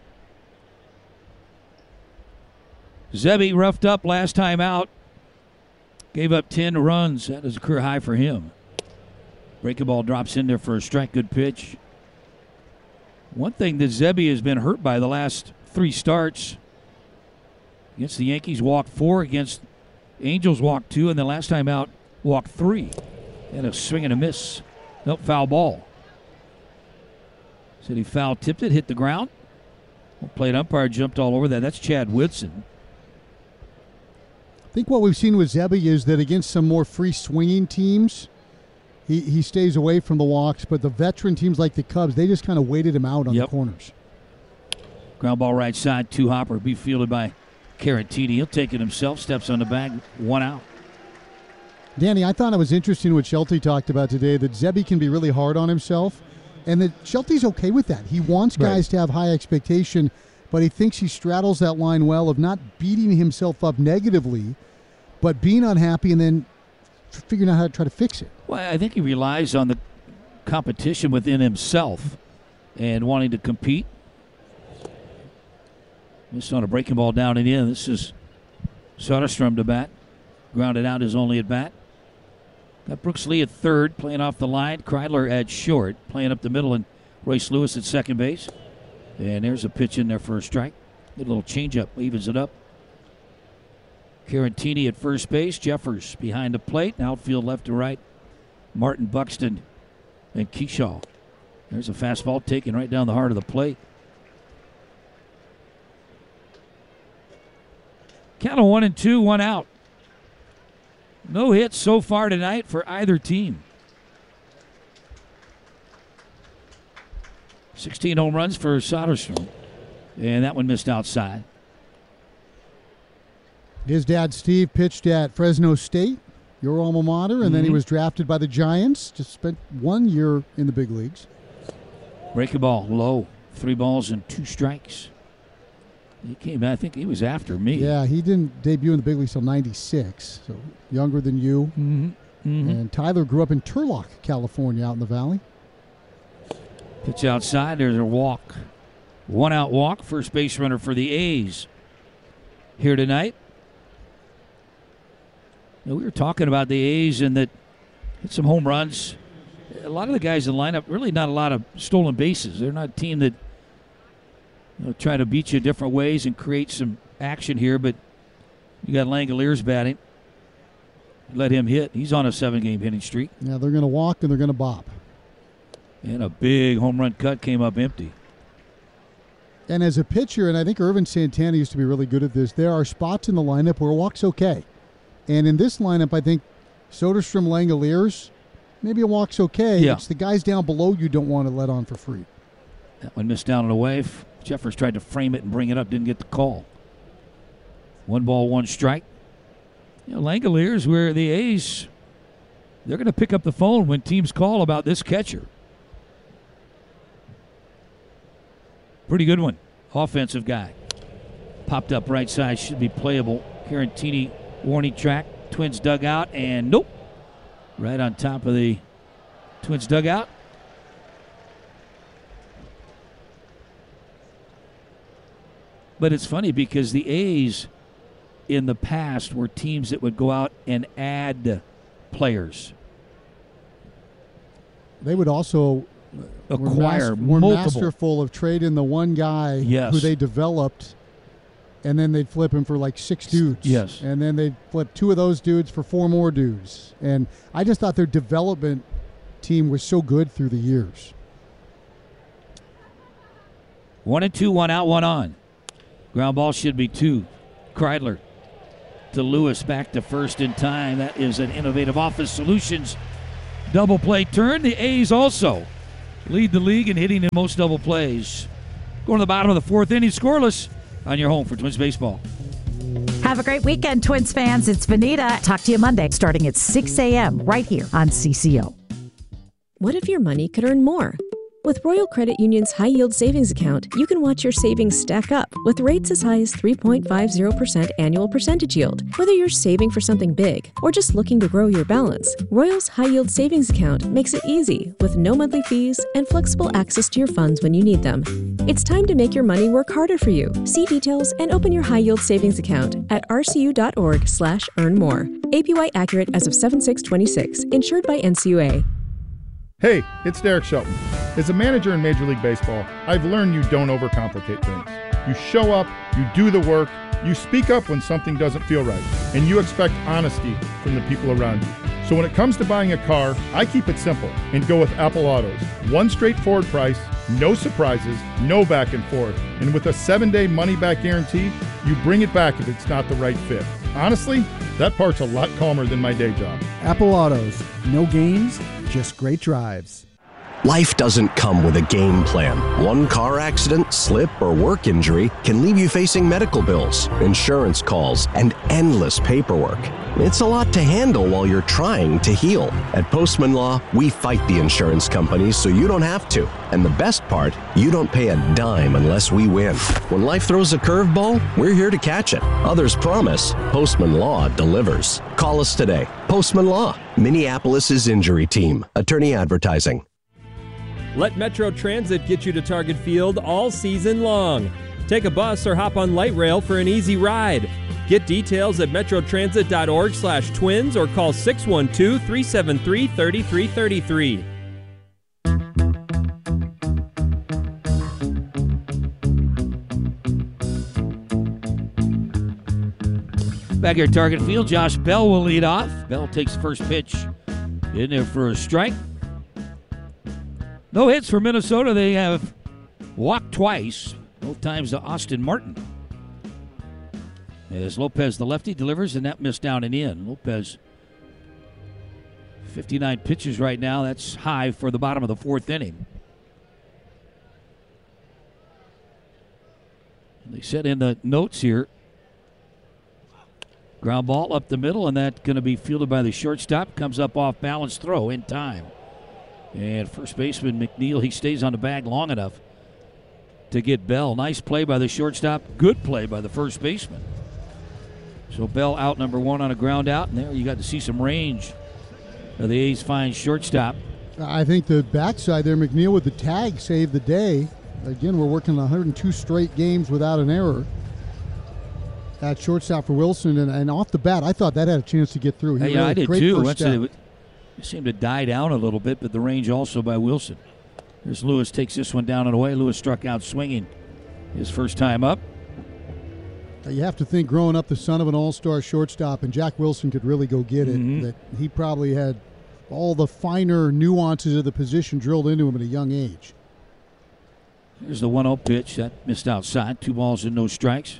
Speaker 2: Zebby roughed up last time out. Gave up 10 runs. That is a career high for him. Breaking ball drops in there for a strike. Good pitch. One thing that Zebby has been hurt by the last 3 starts. Against the Yankees, walked 4. Against Angels, walked 2. And then last time out, walked 3. And a swing and a miss. Nope, foul ball. Said he foul tipped it, hit the ground. Plate umpire jumped all over that. That's Chad Whitson.
Speaker 1: I think what we've seen with Zebby is that against some more free swinging teams, he stays away from the walks. But the veteran teams like the Cubs, they just kind of waited him out on the corners.
Speaker 2: Ground ball right side, 2-hopper. Be fielded by Caratini. He'll take it himself. Steps on the bag. 1 out.
Speaker 1: Danny, I thought it was interesting what Shelty talked about today, that Zebby can be really hard on himself, and that Shelty's okay with that. He wants guys to have high expectation, but he thinks he straddles that line well of not beating himself up negatively, but being unhappy and then figuring out how to try to fix it.
Speaker 2: Well, I think he relies on the competition within himself and wanting to compete. Missed on a breaking ball down and in. This is Soderstrom to bat. Grounded out his only at bat. Got Brooks Lee at third, playing off the line. Kreidler at short, playing up the middle, and Royce Lewis at second base. And there's a pitch in there for a strike. Good little changeup, evens it up. Caratini at first base. Jeffers behind the plate. Outfield left to right. Martin, Buxton, and Keyshaw. There's a fastball taken right down the heart of the plate. Count of 1-2, 1 out. No hits so far tonight for either team. 16 home runs for Soderstrom. And that one missed outside.
Speaker 1: His dad, Steve, pitched at Fresno State, your alma mater, and then he was drafted by the Giants. Just spent 1 year in the big leagues.
Speaker 2: Breaking ball low. 3 balls and 2 strikes. He came, I think he was after me.
Speaker 1: Yeah, he didn't debut in the big leagues till 96, so younger than you. And Tyler grew up in Turlock, California, out in the valley.
Speaker 2: Pitch outside, there's a walk. 1 out walk, first base runner for the A's here tonight. Now, we were talking about the A's and that hit some home runs. A lot of the guys in the lineup, really not a lot of stolen bases. They're not a team that try to beat you different ways and create some action here, but you got Langoliers batting. Let him hit. He's on a 7-game hitting streak.
Speaker 1: Yeah, they're going to walk and they're going to bop.
Speaker 2: And a big home run cut came up empty.
Speaker 1: And as a pitcher, and I think Irvin Santana used to be really good at this, there are spots in the lineup where a walk's okay. And in this lineup, I think Soderstrom, Langoliers, maybe a walk's okay.
Speaker 2: Yeah.
Speaker 1: It's the guys down below you don't want to let on for free.
Speaker 2: That one missed down and away. Jeffers tried to frame it and bring it up, didn't get the call. 1 ball, 1 strike. Langoliers, where the A's, they're going to pick up the phone when teams call about this catcher. Pretty good one. Offensive guy. Popped up right side, should be playable. Caratini warning track. Twins dugout, and nope. Right on top of the Twins dugout. But it's funny because the A's in the past were teams that would go out and add players.
Speaker 1: They would also
Speaker 2: acquire
Speaker 1: were
Speaker 2: multiple.
Speaker 1: masterful of trading the one guy
Speaker 2: Yes.
Speaker 1: who they developed, and then they'd flip him for like 6 dudes.
Speaker 2: Yes.
Speaker 1: And then they'd flip 2 of those dudes for 4 more dudes. And I just thought their development team was so good through the years.
Speaker 2: 1-2, 1 out, 1 on. Ground ball should be 2. Kreidler to Lewis, back to first in time. That is an Innovative Office Solutions double play turn. The A's also lead the league in hitting in most double plays. Going to the bottom of the 4th inning, scoreless on your home for Twins baseball.
Speaker 12: Have a great weekend, Twins fans. It's Vanita. Talk to you Monday starting at 6 a.m. right here on CCO.
Speaker 13: What if your money could earn more? With Royal Credit Union's High Yield Savings Account, you can watch your savings stack up with rates as high as 3.50% annual percentage yield. Whether you're saving for something big or just looking to grow your balance, Royal's High Yield Savings Account makes it easy with no monthly fees and flexible access to your funds when you need them. It's time to make your money work harder for you. See details and open your High Yield Savings Account at rcu.org/earnmore. APY accurate as of 7/6/26. Insured by NCUA.
Speaker 14: Hey, it's Derek Shelton. As a manager in Major League Baseball, I've learned you don't overcomplicate things. You show up, you do the work, you speak up when something doesn't feel right, and you expect honesty from the people around you. So when it comes to buying a car, I keep it simple and go with Apple Autos. One straightforward price, no surprises, no back and forth, and with a 7-day money-back guarantee, you bring it back if it's not the right fit. Honestly, that part's a lot calmer than my day job.
Speaker 17: Apple Autos. No games, just great drives.
Speaker 25: Life doesn't come with a game plan. One car accident, slip, or work injury can leave you facing medical bills, insurance calls, and endless paperwork. It's a lot to handle while you're trying to heal. At Postman Law, we fight the insurance companies so you don't have to. And the best part, you don't pay a dime unless we win. When life throws a curveball, we're here to catch it. Others promise, Postman Law delivers. Call us today. Postman Law, Minneapolis' injury team. Attorney Advertising.
Speaker 19: Let Metro Transit get you to Target Field all season long. Take a bus or hop on light rail for an easy ride. Get details at metrotransit.org/twins or call 612-373-3333.
Speaker 2: Back here at Target Field, Josh Bell will lead off. Bell takes the first pitch in there for a strike. No hits for Minnesota. They have walked twice, both times to Austin Martin. As Lopez, the lefty, delivers, and that missed down and in. Lopez, 59 pitches right now. That's high for the bottom of the 4th inning. And they set in the notes here. Ground ball up the middle, and that's going to be fielded by the shortstop. Comes up off balance, throw in time. And first baseman McNeil, he stays on the bag long enough to get Bell. Nice play by the shortstop. Good play by the first baseman. So Bell out number 1 on a ground out. And there you got to see some range of the A's fine shortstop.
Speaker 1: I think the backside there, McNeil with the tag saved the day. Again, we're working 102 straight games without an error. That shortstop for Wilson. And off the bat, I thought that had a chance to get through.
Speaker 2: He I did too. It seemed to die down a little bit, but the range also by Wilson. Here's Lewis, takes this one down and away. Lewis struck out swinging his first time up.
Speaker 1: You have to think, growing up the son of an all-star shortstop, and Jack Wilson could really go get it, that he probably had all the finer nuances of the position drilled into him at a young age.
Speaker 2: Here's the 1-0 pitch. That missed outside. 2 balls and no strikes.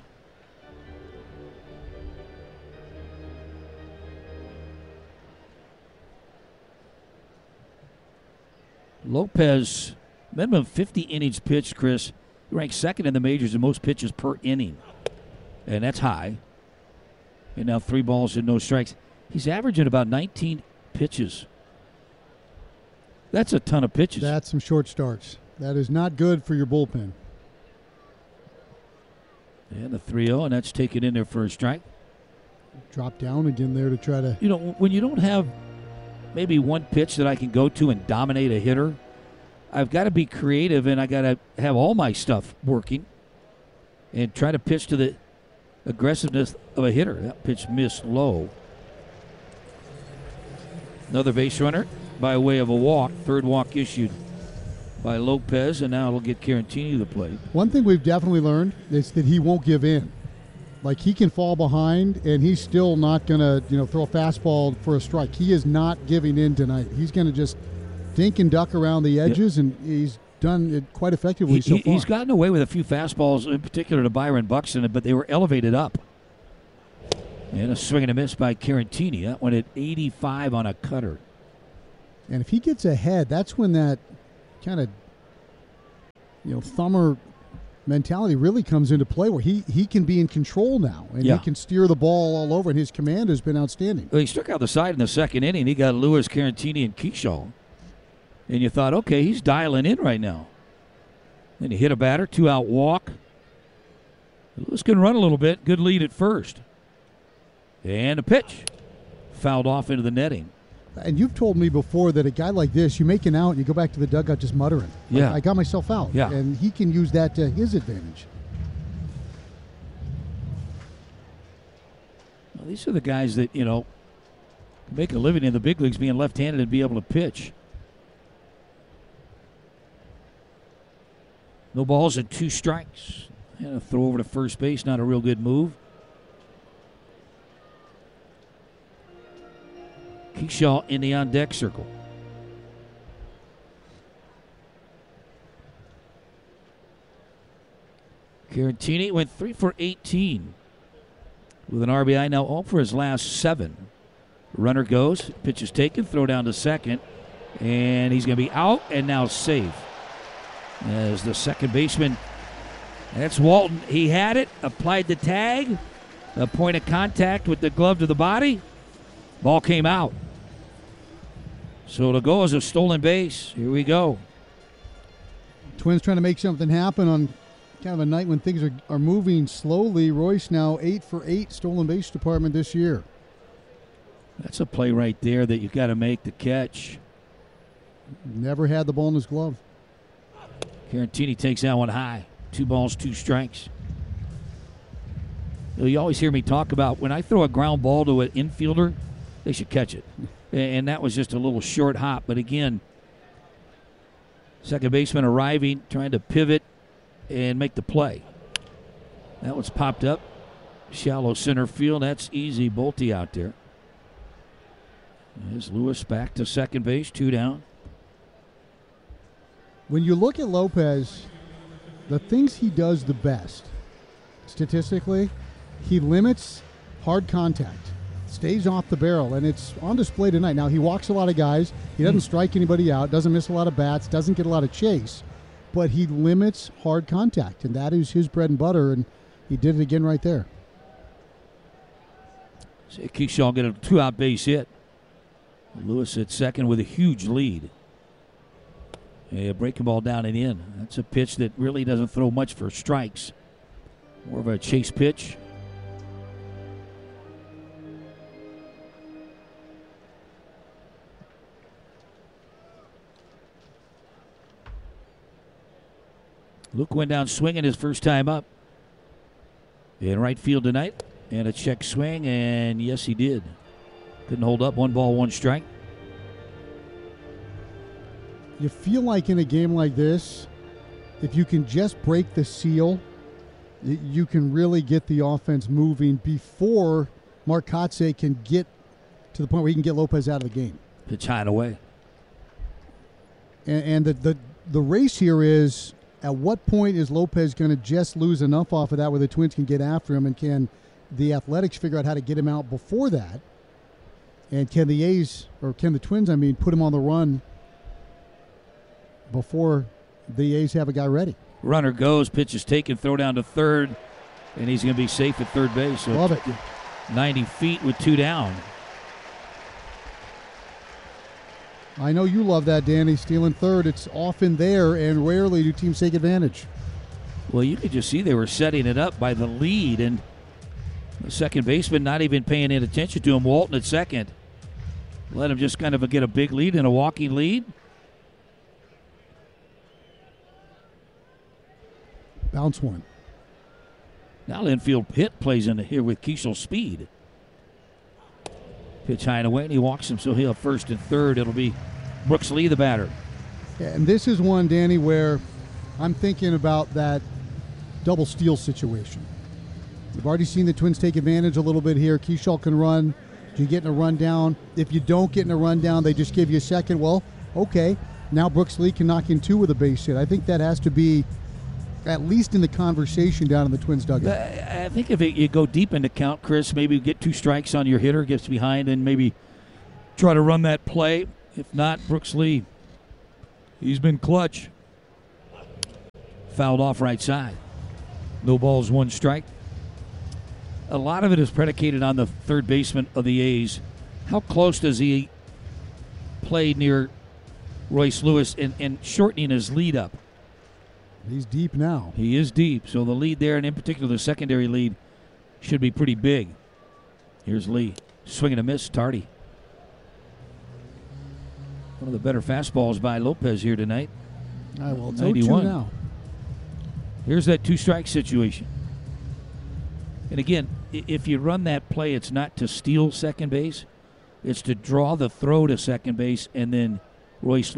Speaker 2: Lopez, minimum 50 innings pitched, Chris. He ranks 2nd in the majors in most pitches per inning. And that's high. And now 3 balls and no strikes. He's averaging about 19 pitches. That's a ton of pitches.
Speaker 1: That's some short starts. That is not good for your bullpen.
Speaker 2: And the 3-0, and that's taken in there for a strike.
Speaker 1: Drop down again there to try to...
Speaker 2: You know, when you don't have maybe one pitch that I can go to and dominate a hitter, I've got to be creative, and I got to have all my stuff working. and try to pitch to the aggressiveness of a hitter. That pitch missed low. Another base runner by way of a walk. Third walk issued by Lopez, and now it'll get Carantini to the plate.
Speaker 1: One thing we've definitely learned is that he won't give in. Like, he can fall behind, and he's still not going to, throw a fastball for a strike. He is not giving in tonight. He's going to just dink and duck around the edges, and he's done it quite effectively so far.
Speaker 2: He's gotten away with a few fastballs, in particular to Byron Buxton, but they were elevated up. And a swing and a miss by Carantini. That one at 85 on a cutter.
Speaker 1: And if he gets ahead, that's when that kind of, thumber mentality really comes into play, where he can be in control now, and he can steer the ball all over, and his command has been outstanding.
Speaker 2: Well, he struck out the side in the second inning. He got Lewis, Carantini, and Kershaw. And you thought, okay, he's dialing in right now. Then he hit a batter, 2-out walk. Lewis can run a little bit. Good lead at first. And a pitch. Fouled off into the netting.
Speaker 1: And you've told me before that a guy like this, you make an out and you go back to the dugout just muttering.
Speaker 2: Yeah.
Speaker 1: I got myself out.
Speaker 2: Yeah.
Speaker 1: And he can use that to his advantage.
Speaker 2: Well, these are the guys that, make a living in the big leagues being left-handed and be able to pitch. No balls and 2 strikes. And a throw over to first base, not a real good move. Kershaw in the on-deck circle. Carantini went 3 for 18 with an RBI, now 0 for his last 7. Runner goes, pitch is taken, throw down to second, and he's going to be out and now safe. As the second baseman, that's Walton. He had it, applied the tag, a point of contact with the glove to the body. Ball came out. So it'll go as a stolen base. Here we go.
Speaker 1: Twins trying to make something happen on kind of a night when things are moving slowly. Royce now 8 for 8 stolen base department this year.
Speaker 2: That's a play right there that you got to make the catch.
Speaker 1: Never had the ball in his glove.
Speaker 2: Carantini takes that one high. 2 balls, 2 strikes. You always hear me talk about when I throw a ground ball to an infielder, they should catch it. And that was just a little short hop. But again, second baseman arriving, trying to pivot and make the play. That one's popped up. Shallow center field. That's easy. Bolte out there. There's Lewis back to second base, 2 down.
Speaker 1: When you look at Lopez, the things he does the best, statistically, he limits hard contact, stays off the barrel, and it's on display tonight. Now, he walks a lot of guys. He doesn't strike anybody out, doesn't miss a lot of bats, doesn't get a lot of chase, but he limits hard contact, and that is his bread and butter, and he did it again right there.
Speaker 2: See Kershaw get a 2-out base hit. Lewis at second with a huge lead. A breaking ball down and in. That's a pitch that really doesn't throw much for strikes. More of a chase pitch. Luke went down swinging his first time up. In right field tonight. And a check swing, and yes, he did. Couldn't hold up. 1 ball, 1 strike.
Speaker 1: You feel like in a game like this, if you can just break the seal, you can really get the offense moving before Mark Kotsay can get to the point where he can get Lopez out of the game.
Speaker 2: Pitch high and away.
Speaker 1: And the race here is, at what point is Lopez going to just lose enough off of that where the Twins can get after him, and can the Athletics figure out how to get him out before that? And can the A's, or can the Twins, put him on the run before the A's have a guy ready?
Speaker 2: Runner goes, pitch is taken, throw down to third, and he's going to be safe at third base. So
Speaker 1: love it.
Speaker 2: 90 feet with 2 down.
Speaker 1: I know you love that, Danny. Stealing third, it's often there, and rarely do teams take advantage.
Speaker 2: Well, you could just see they were setting it up by the lead, and the second baseman not even paying any attention to him. Walton at second. Let him just kind of get a big lead and a walking lead.
Speaker 1: Bounce one.
Speaker 2: Now infield hit plays in here with Keishel Speed. Pitch high and away, and he walks him, so he'll have first and third. It'll be Brooks Lee, the batter.
Speaker 1: Yeah, and this is one, Danny, where I'm thinking about that double steal situation. We've already seen the Twins take advantage a little bit here. Keishel can run. Do you get in a rundown? If you don't get in a rundown, they just give you a second. Well, okay. Now Brooks Lee can knock in two with a base hit. I think that has to be at least in the conversation down in the Twins dugout.
Speaker 2: I think if you go deep into count, Chris, maybe get 2 strikes on your hitter, gets behind, and maybe try to run that play. If not, Brooks Lee, he's been clutch. Fouled off right side. No balls, 1 strike. A lot of it is predicated on the third baseman of the A's. How close does he play near Royce Lewis and shortening his lead up?
Speaker 1: He's deep now.
Speaker 2: He is deep, so the lead there, and in particular the secondary lead, should be pretty big. Here's Lee. Swing and a miss, Tardy. One of the better fastballs by Lopez here tonight.
Speaker 1: Well, it's
Speaker 2: 91
Speaker 1: 0-2 now.
Speaker 2: Here's that 2-strike situation. And again, if you run that play, it's not to steal second base. It's to draw the throw to second base, and then Royce